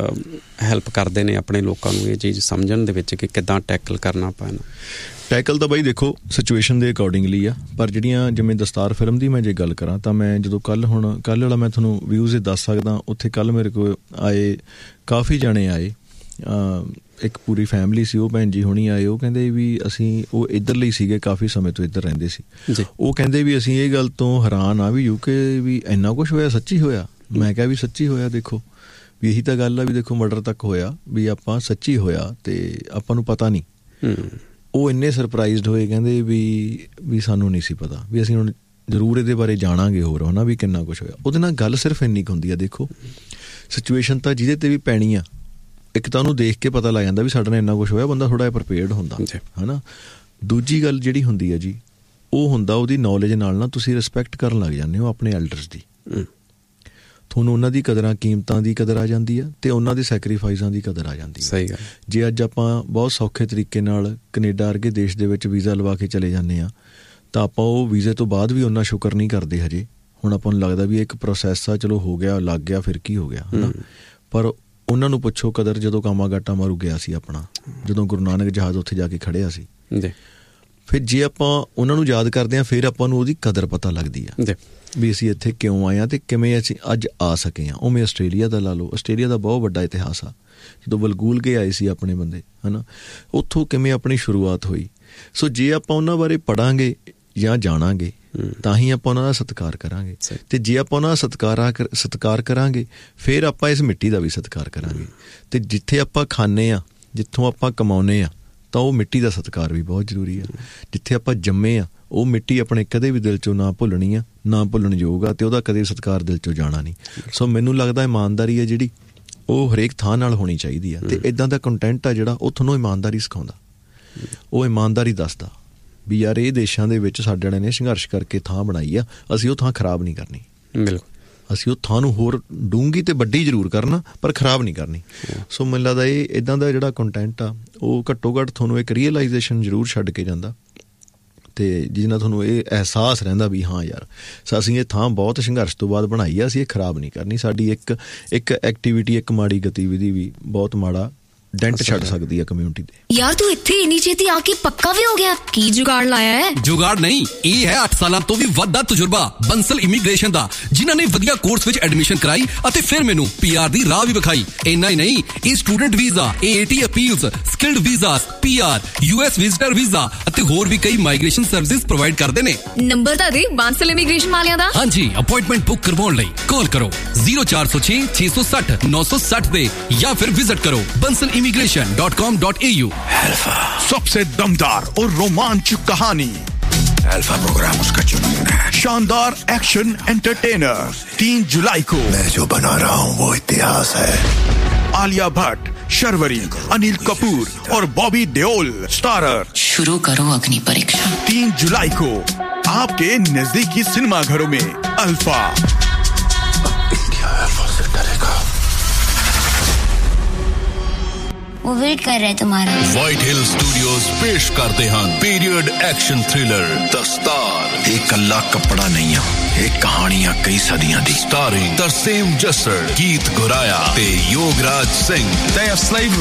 ਹੈਲਪ ਕਰਦੇ ਨੇ ਆਪਣੇ ਲੋਕਾਂ ਨੂੰ ਇਹ ਚੀਜ਼ ਸਮਝਣ ਦੇ ਵਿੱਚ ਕਿ ਕਿੱਦਾਂ ਟੈਕਲ ਕਰਨਾ ਪੈਣਾ? ਟੈਕਲ ਤਾਂ ਬਾਈ ਦੇਖੋ ਸਿਚੁਏਸ਼ਨ ਦੇ ਅਕੋਰਡਿੰਗਲੀ ਆ, ਪਰ ਜਿਹੜੀਆਂ ਜਿਵੇਂ ਦਸਤਾਰ ਫਿਲਮ ਦੀ ਮੈਂ ਜੇ ਗੱਲ ਕਰਾਂ ਤਾਂ ਮੈਂ ਜਦੋਂ ਕੱਲ੍ਹ ਹੁਣ ਕੱਲ੍ਹ ਵਾਲਾ ਮੈਂ ਤੁਹਾਨੂੰ ਵਿਊਜ਼ ਦੱਸ ਸਕਦਾ, ਉੱਥੇ ਕੱਲ੍ਹ ਮੇਰੇ ਕੋਲ ਆਏ ਕਾਫੀ ਜਾਣੇ ਆਏ, ਇੱਕ ਪੂਰੀ ਫੈਮਿਲੀ ਸੀ, ਉਹ ਭੈਣ ਜੀ ਹੁਣੀ ਆਏ, ਉਹ ਕਹਿੰਦੇ ਵੀ ਅਸੀਂ ਉਹ ਇੱਧਰਲੇ ਸੀਗੇ ਕਾਫੀ ਸਮੇਂ ਤੋਂ ਇੱਧਰ ਰਹਿੰਦੇ ਸੀ, ਉਹ ਕਹਿੰਦੇ ਵੀ ਅਸੀਂ ਇਹ ਗੱਲ ਤੋਂ ਹੈਰਾਨ ਆ ਵੀ ਯੂਕੇ ਵੀ ਇੰਨਾ ਕੁਛ ਹੋਇਆ, ਸੱਚੀ ਹੋਇਆ। ਮੈਂ ਕਿਹਾ ਵੀ ਸੱਚੀ ਹੋਇਆ, ਦੇਖੋ ਵੀ ਇਹੀ ਤਾਂ ਗੱਲ ਆ ਵੀ ਦੇਖੋ ਮਰਡਰ ਤੱਕ ਹੋਇਆ ਵੀ ਆਪਾਂ ਸੱਚੀ ਹੋਇਆ ਅਤੇ ਆਪਾਂ ਨੂੰ ਪਤਾ ਨਹੀਂ। ਉਹ ਇੰਨੇ ਸਰਪ੍ਰਾਈਜ਼ਡ ਹੋਏ, ਕਹਿੰਦੇ ਵੀ ਵੀ ਸਾਨੂੰ ਨਹੀਂ ਸੀ ਪਤਾ, ਵੀ ਅਸੀਂ ਹੁਣ ਜ਼ਰੂਰ ਇਹਦੇ ਬਾਰੇ ਜਾਣਾਂਗੇ ਹੋਰ ਹੈ ਨਾ ਵੀ ਕਿੰਨਾ ਕੁਛ ਹੋਇਆ। ਉਹਦੇ ਨਾਲ ਗੱਲ ਸਿਰਫ ਇੰਨੀ ਕੁ ਹੁੰਦੀ ਆ, ਦੇਖੋ ਸਿਚੁਏਸ਼ਨ ਤਾਂ ਜਿਹਦੇ 'ਤੇ ਵੀ ਪੈਣੀ ਆ, ਇੱਕ ਤਾਂ ਉਹਨੂੰ ਦੇਖ ਕੇ ਪਤਾ ਲੱਗ ਜਾਂਦਾ ਵੀ ਸਾਡੇ ਨਾਲ ਇੰਨਾ ਕੁਛ ਹੋਇਆ, ਬੰਦਾ ਥੋੜ੍ਹਾ ਜਿਹਾ ਪ੍ਰੀਪੇਅਰਡ ਹੁੰਦਾ ਹੈ ਨਾ। ਦੂਜੀ ਗੱਲ ਜਿਹੜੀ ਹੁੰਦੀ ਹੈ ਜੀ ਉਹ ਹੁੰਦਾ ਉਹਦੀ ਨੌਲੇਜ ਨਾਲ ਨਾ ਤੁਸੀਂ ਰਿਸਪੈਕਟ ਕਰਨ ਲੱਗ ਜਾਂਦੇ ਹੋ ਆਪਣੇ ਐਲਡਰਸ ਦੀ, ਤੁਹਾਨੂੰ ਉਹਨਾਂ ਦੀ ਕਦਰਾਂ ਕੀਮਤਾਂ ਦੀ ਕਦਰ ਆ ਜਾਂਦੀ ਆ ਅਤੇ ਉਹਨਾਂ ਦੇ ਸੈਕਰੀਫਾਈਸਾਂ ਦੀ ਕਦਰ ਆ ਜਾਂਦੀ ਹੈ। ਸਹੀ ਗੱਲ। ਜੇ ਅੱਜ ਆਪਾਂ ਬਹੁਤ ਸੌਖੇ ਤਰੀਕੇ ਨਾਲ ਕੈਨੇਡਾ ਵਰਗੇ ਦੇਸ਼ ਦੇ ਵਿੱਚ ਵੀਜ਼ਾ ਲਵਾ ਕੇ ਚਲੇ ਜਾਂਦੇ ਹਾਂ ਤਾਂ ਆਪਾਂ ਉਹ ਵੀਜ਼ੇ ਤੋਂ ਬਾਅਦ ਵੀ ਓਨਾ ਸ਼ੁਕਰ ਨਹੀਂ ਕਰਦੇ ਹਜੇ। ਹੁਣ ਆਪਾਂ ਨੂੰ ਲੱਗਦਾ ਵੀ ਇੱਕ ਪ੍ਰੋਸੈਸ ਆ, ਚਲੋ ਹੋ ਗਿਆ ਲੱਗ ਗਿਆ ਫਿਰ ਕੀ ਹੋ ਗਿਆ ਹੈ ਨਾ, ਪਰ ਉਹਨਾਂ ਨੂੰ ਪੁੱਛੋ ਕਦਰ ਜਦੋਂ ਕਾਮਾਗਾਟਾ ਮਾਰੂ ਗਿਆ ਸੀ ਆਪਣਾ, ਜਦੋਂ ਗੁਰੂ ਨਾਨਕ ਜਹਾਜ਼ ਉੱਥੇ ਜਾ ਕੇ ਖੜਿਆ ਸੀ, ਫਿਰ ਜੇ ਆਪਾਂ ਉਹਨਾਂ ਨੂੰ ਯਾਦ ਕਰਦੇ ਹਾਂ ਫਿਰ ਆਪਾਂ ਨੂੰ ਉਹਦੀ ਕਦਰ ਪਤਾ ਲੱਗਦੀ ਆ ਵੀ ਅਸੀਂ ਇੱਥੇ ਕਿਉਂ ਆਏ ਹਾਂ ਅਤੇ ਕਿਵੇਂ ਅਸੀਂ ਅੱਜ ਆ ਸਕੇ ਹਾਂ। ਉਵੇਂ ਆਸਟ੍ਰੇਲੀਆ ਦਾ ਲਾ ਲਓ, ਆਸਟ੍ਰੇਲੀਆ ਦਾ ਬਹੁਤ ਵੱਡਾ ਇਤਿਹਾਸ ਆ, ਜਦੋਂ ਬਲਗੂਲ ਕੇ ਆਏ ਸੀ ਆਪਣੇ ਬੰਦੇ ਹੈ ਨਾ, ਉੱਥੋਂ ਕਿਵੇਂ ਆਪਣੀ ਸ਼ੁਰੂਆਤ ਹੋਈ। ਸੋ ਜੇ ਆਪਾਂ ਉਹਨਾਂ ਬਾਰੇ ਪੜ੍ਹਾਂਗੇ ਜਾਂ ਜਾਣਾਂਗੇ ਤਾਂ ਹੀ ਆਪਾਂ ਉਹਨਾਂ ਦਾ ਸਤਿਕਾਰ ਕਰਾਂਗੇ, ਅਤੇ ਜੇ ਆਪਾਂ ਉਹਨਾਂ ਦਾ ਸਤਿਕਾਰ ਸਤਿਕਾਰ ਕਰਾਂਗੇ ਫਿਰ ਆਪਾਂ ਇਸ ਮਿੱਟੀ ਦਾ ਵੀ ਸਤਿਕਾਰ ਕਰਾਂਗੇ। ਅਤੇ ਜਿੱਥੇ ਆਪਾਂ ਖਾਂਦੇ ਹਾਂ, ਜਿੱਥੋਂ ਆਪਾਂ ਕਮਾਉਂਦੇ ਹਾਂ, ਤਾਂ ਉਹ ਮਿੱਟੀ ਦਾ ਸਤਿਕਾਰ ਵੀ ਬਹੁਤ ਜ਼ਰੂਰੀ ਆ। ਜਿੱਥੇ ਆਪਾਂ ਜੰਮੇ ਹਾਂ ਉਹ ਮਿੱਟੀ ਆਪਣੇ ਕਦੇ ਵੀ ਦਿਲ 'ਚੋਂ ਨਾ ਭੁੱਲਣੀ ਆ, ਨਾ ਭੁੱਲਣ ਯੋਗ ਆ, ਅਤੇ ਉਹਦਾ ਕਦੇ ਸਤਿਕਾਰ ਦਿਲ 'ਚੋਂ ਜਾਣਾ ਨਹੀਂ। ਸੋ ਮੈਨੂੰ ਲੱਗਦਾ ਇਮਾਨਦਾਰੀ ਹੈ ਜਿਹੜੀ ਉਹ ਹਰੇਕ ਥਾਂ ਨਾਲ ਹੋਣੀ ਚਾਹੀਦੀ ਆ, ਅਤੇ ਇੱਦਾਂ ਦਾ ਕੰਟੈਂਟ ਆ ਜਿਹੜਾ ਉਹ ਤੁਹਾਨੂੰ ਇਮਾਨਦਾਰੀ ਸਿਖਾਉਂਦਾ, ਉਹ ਇਮਾਨਦਾਰੀ ਦੱਸਦਾ ਵੀ ਯਾਰ ਇਹ ਦੇਸ਼ਾਂ ਦੇ ਵਿੱਚ ਸਾਡੇ ਵਾਲਿਆਂ ਨੇ ਸੰਘਰਸ਼ ਕਰਕੇ ਥਾਂ ਬਣਾਈ ਆ, ਅਸੀਂ ਉਹ ਥਾਂ ਖਰਾਬ ਨਹੀਂ ਕਰਨੀ। ਬਿਲਕੁਲ, ਅਸੀਂ ਉਹ ਥਾਂ ਨੂੰ ਹੋਰ ਡੂੰਘੀ ਅਤੇ ਵੱਡੀ ਜ਼ਰੂਰ ਕਰਨਾ ਪਰ ਖਰਾਬ ਨਹੀਂ ਕਰਨੀ। ਸੋ ਮੈਨੂੰ ਲੱਗਦਾ ਇਹ ਇੱਦਾਂ ਦਾ ਜਿਹੜਾ ਕੰਟੈਂਟ ਆ ਉਹ ਘੱਟੋ ਘੱਟ ਤੁਹਾਨੂੰ ਇੱਕ ਰੀਅਲਾਈਜੇਸ਼ਨ ਜ਼ਰੂਰ ਛੱਡ ਕੇ ਜਾਂਦਾ, ਅਤੇ ਜਿਹਦੇ ਨਾਲ ਤੁਹਾਨੂੰ ਇਹ ਅਹਿਸਾਸ ਰਹਿੰਦਾ ਵੀ ਹਾਂ ਯਾਰ ਅਸੀਂ ਇਹ ਥਾਂ ਬਹੁਤ ਸੰਘਰਸ਼ ਤੋਂ ਬਾਅਦ ਬਣਾਈ ਆ, ਅਸੀਂ ਇਹ ਖਰਾਬ ਨਹੀਂ ਕਰਨੀ। ਸਾਡੀ ਇੱਕ ਇੱਕ ਐਕਟੀਵਿਟੀ, ਇੱਕ ਮਾੜੀ ਗਤੀਵਿਧੀ ਵੀ ਬਹੁਤ ਮਾੜਾ ਡੈਂਟ ਛੱਡ ਸਕਦੀ ਹੈ ਕਮਿਊਨਿਟੀ ਦੇ। ਯਾਰ ਤੂੰ ਇੱਥੇ ਇੰਨੀ ਛੇਤੀ ਆ ਕੇ ਪੱਕਾ ਵੀ ਹੋ ਗਿਆ, ਕੀ ਜੁਗਾੜ ਲਾਇਆ ਹੈ? ਜੁਗਾੜ ਨਹੀਂ, ਇਹ ਹੈ ਅੱਠ ਸਾਲਾਂ ਤੋਂ ਵੀ ਵੱਧ ਦਾ ਤਜਰਬਾ ਬੰਸਲ ਇਮੀਗ੍ਰੇਸ਼ਨ ਦਾ, ਜਿਨ੍ਹਾਂ ਨੇ ਵਧੀਆ ਕੋਰਸ ਵਿੱਚ ਐਡਮਿਸ਼ਨ ਕਰਾਈ ਅਤੇ ਫਿਰ ਮੈਨੂੰ ਪੀਆਰ ਦੀ ਰਾਹ ਵੀ ਵਿਖਾਈ। ਇੰਨਾ ਹੀ ਨਹੀਂ, ਇਹ student visa, ਏਏਟੀ appeals, skilled visas, PR, US visitor visa ਅਤੇ ਹੋਰ ਵੀ ਕਈ ਮਾਈਗ੍ਰੇਸ਼ਨ ਸਰਵਿਸਿਜ਼ ਪ੍ਰੋਵਾਈਡ ਕਰਦੇ ਨੇ। ਨੰਬਰ ਤਾਂ ਦੇ ਬੰਸਲ ਇਮੀਗ੍ਰੇਸ਼ਨ ਵਾਲਿਆਂ ਦਾ। ਹਾਂਜੀ, ਅਪਾਇੰਟਮੈਂਟ ਬੁੱਕ ਕਰਵਾਉਣ ਲਈ ਕਾਲ ਕਰੋ ਜ਼ੀਰੋ ਚਾਰ ਸੌ ਛੇ ਛੇ ਸੌ ਸੱਠ ਨੌ ਸੌ ਸੱਠ ਦੇ ਜਾਂ ਫਿਰ ਵਿਜ਼ਿਟ ਕਰੋ Bansal immigration dot com dot A you. Alpha, सबसे दमदार और रोमांचक कहानी। अल्फा प्रोग्राम उसका जुनून है, शानदार एक्शन एंटरटेनर। तीन जुलाई को मैं जो बना रहा हूँ वो इतिहास है। आलिया भट्ट, शर्वरी, अनिल कपूर और बॉबी देओल स्टारर। शुरू करो अग्नि परीक्षा। तीन जुलाई को आपके नजदीकी सिनेमा घरों में अल्फा। इंडिया अल्फा से डरेगा। वो वेट कर रहे तुम्हारा। व्हाइट हिल स्टूडियोज पेश करते हैं पीरियड एक्शन थ्रिलर दस्तार। एक कल्ला कपड़ा नहीं है, एक कहानियां कई सदियां दी। स्टारिंग तरसेम जसर, गीत गुराया ते Yograj Singh. They are slavery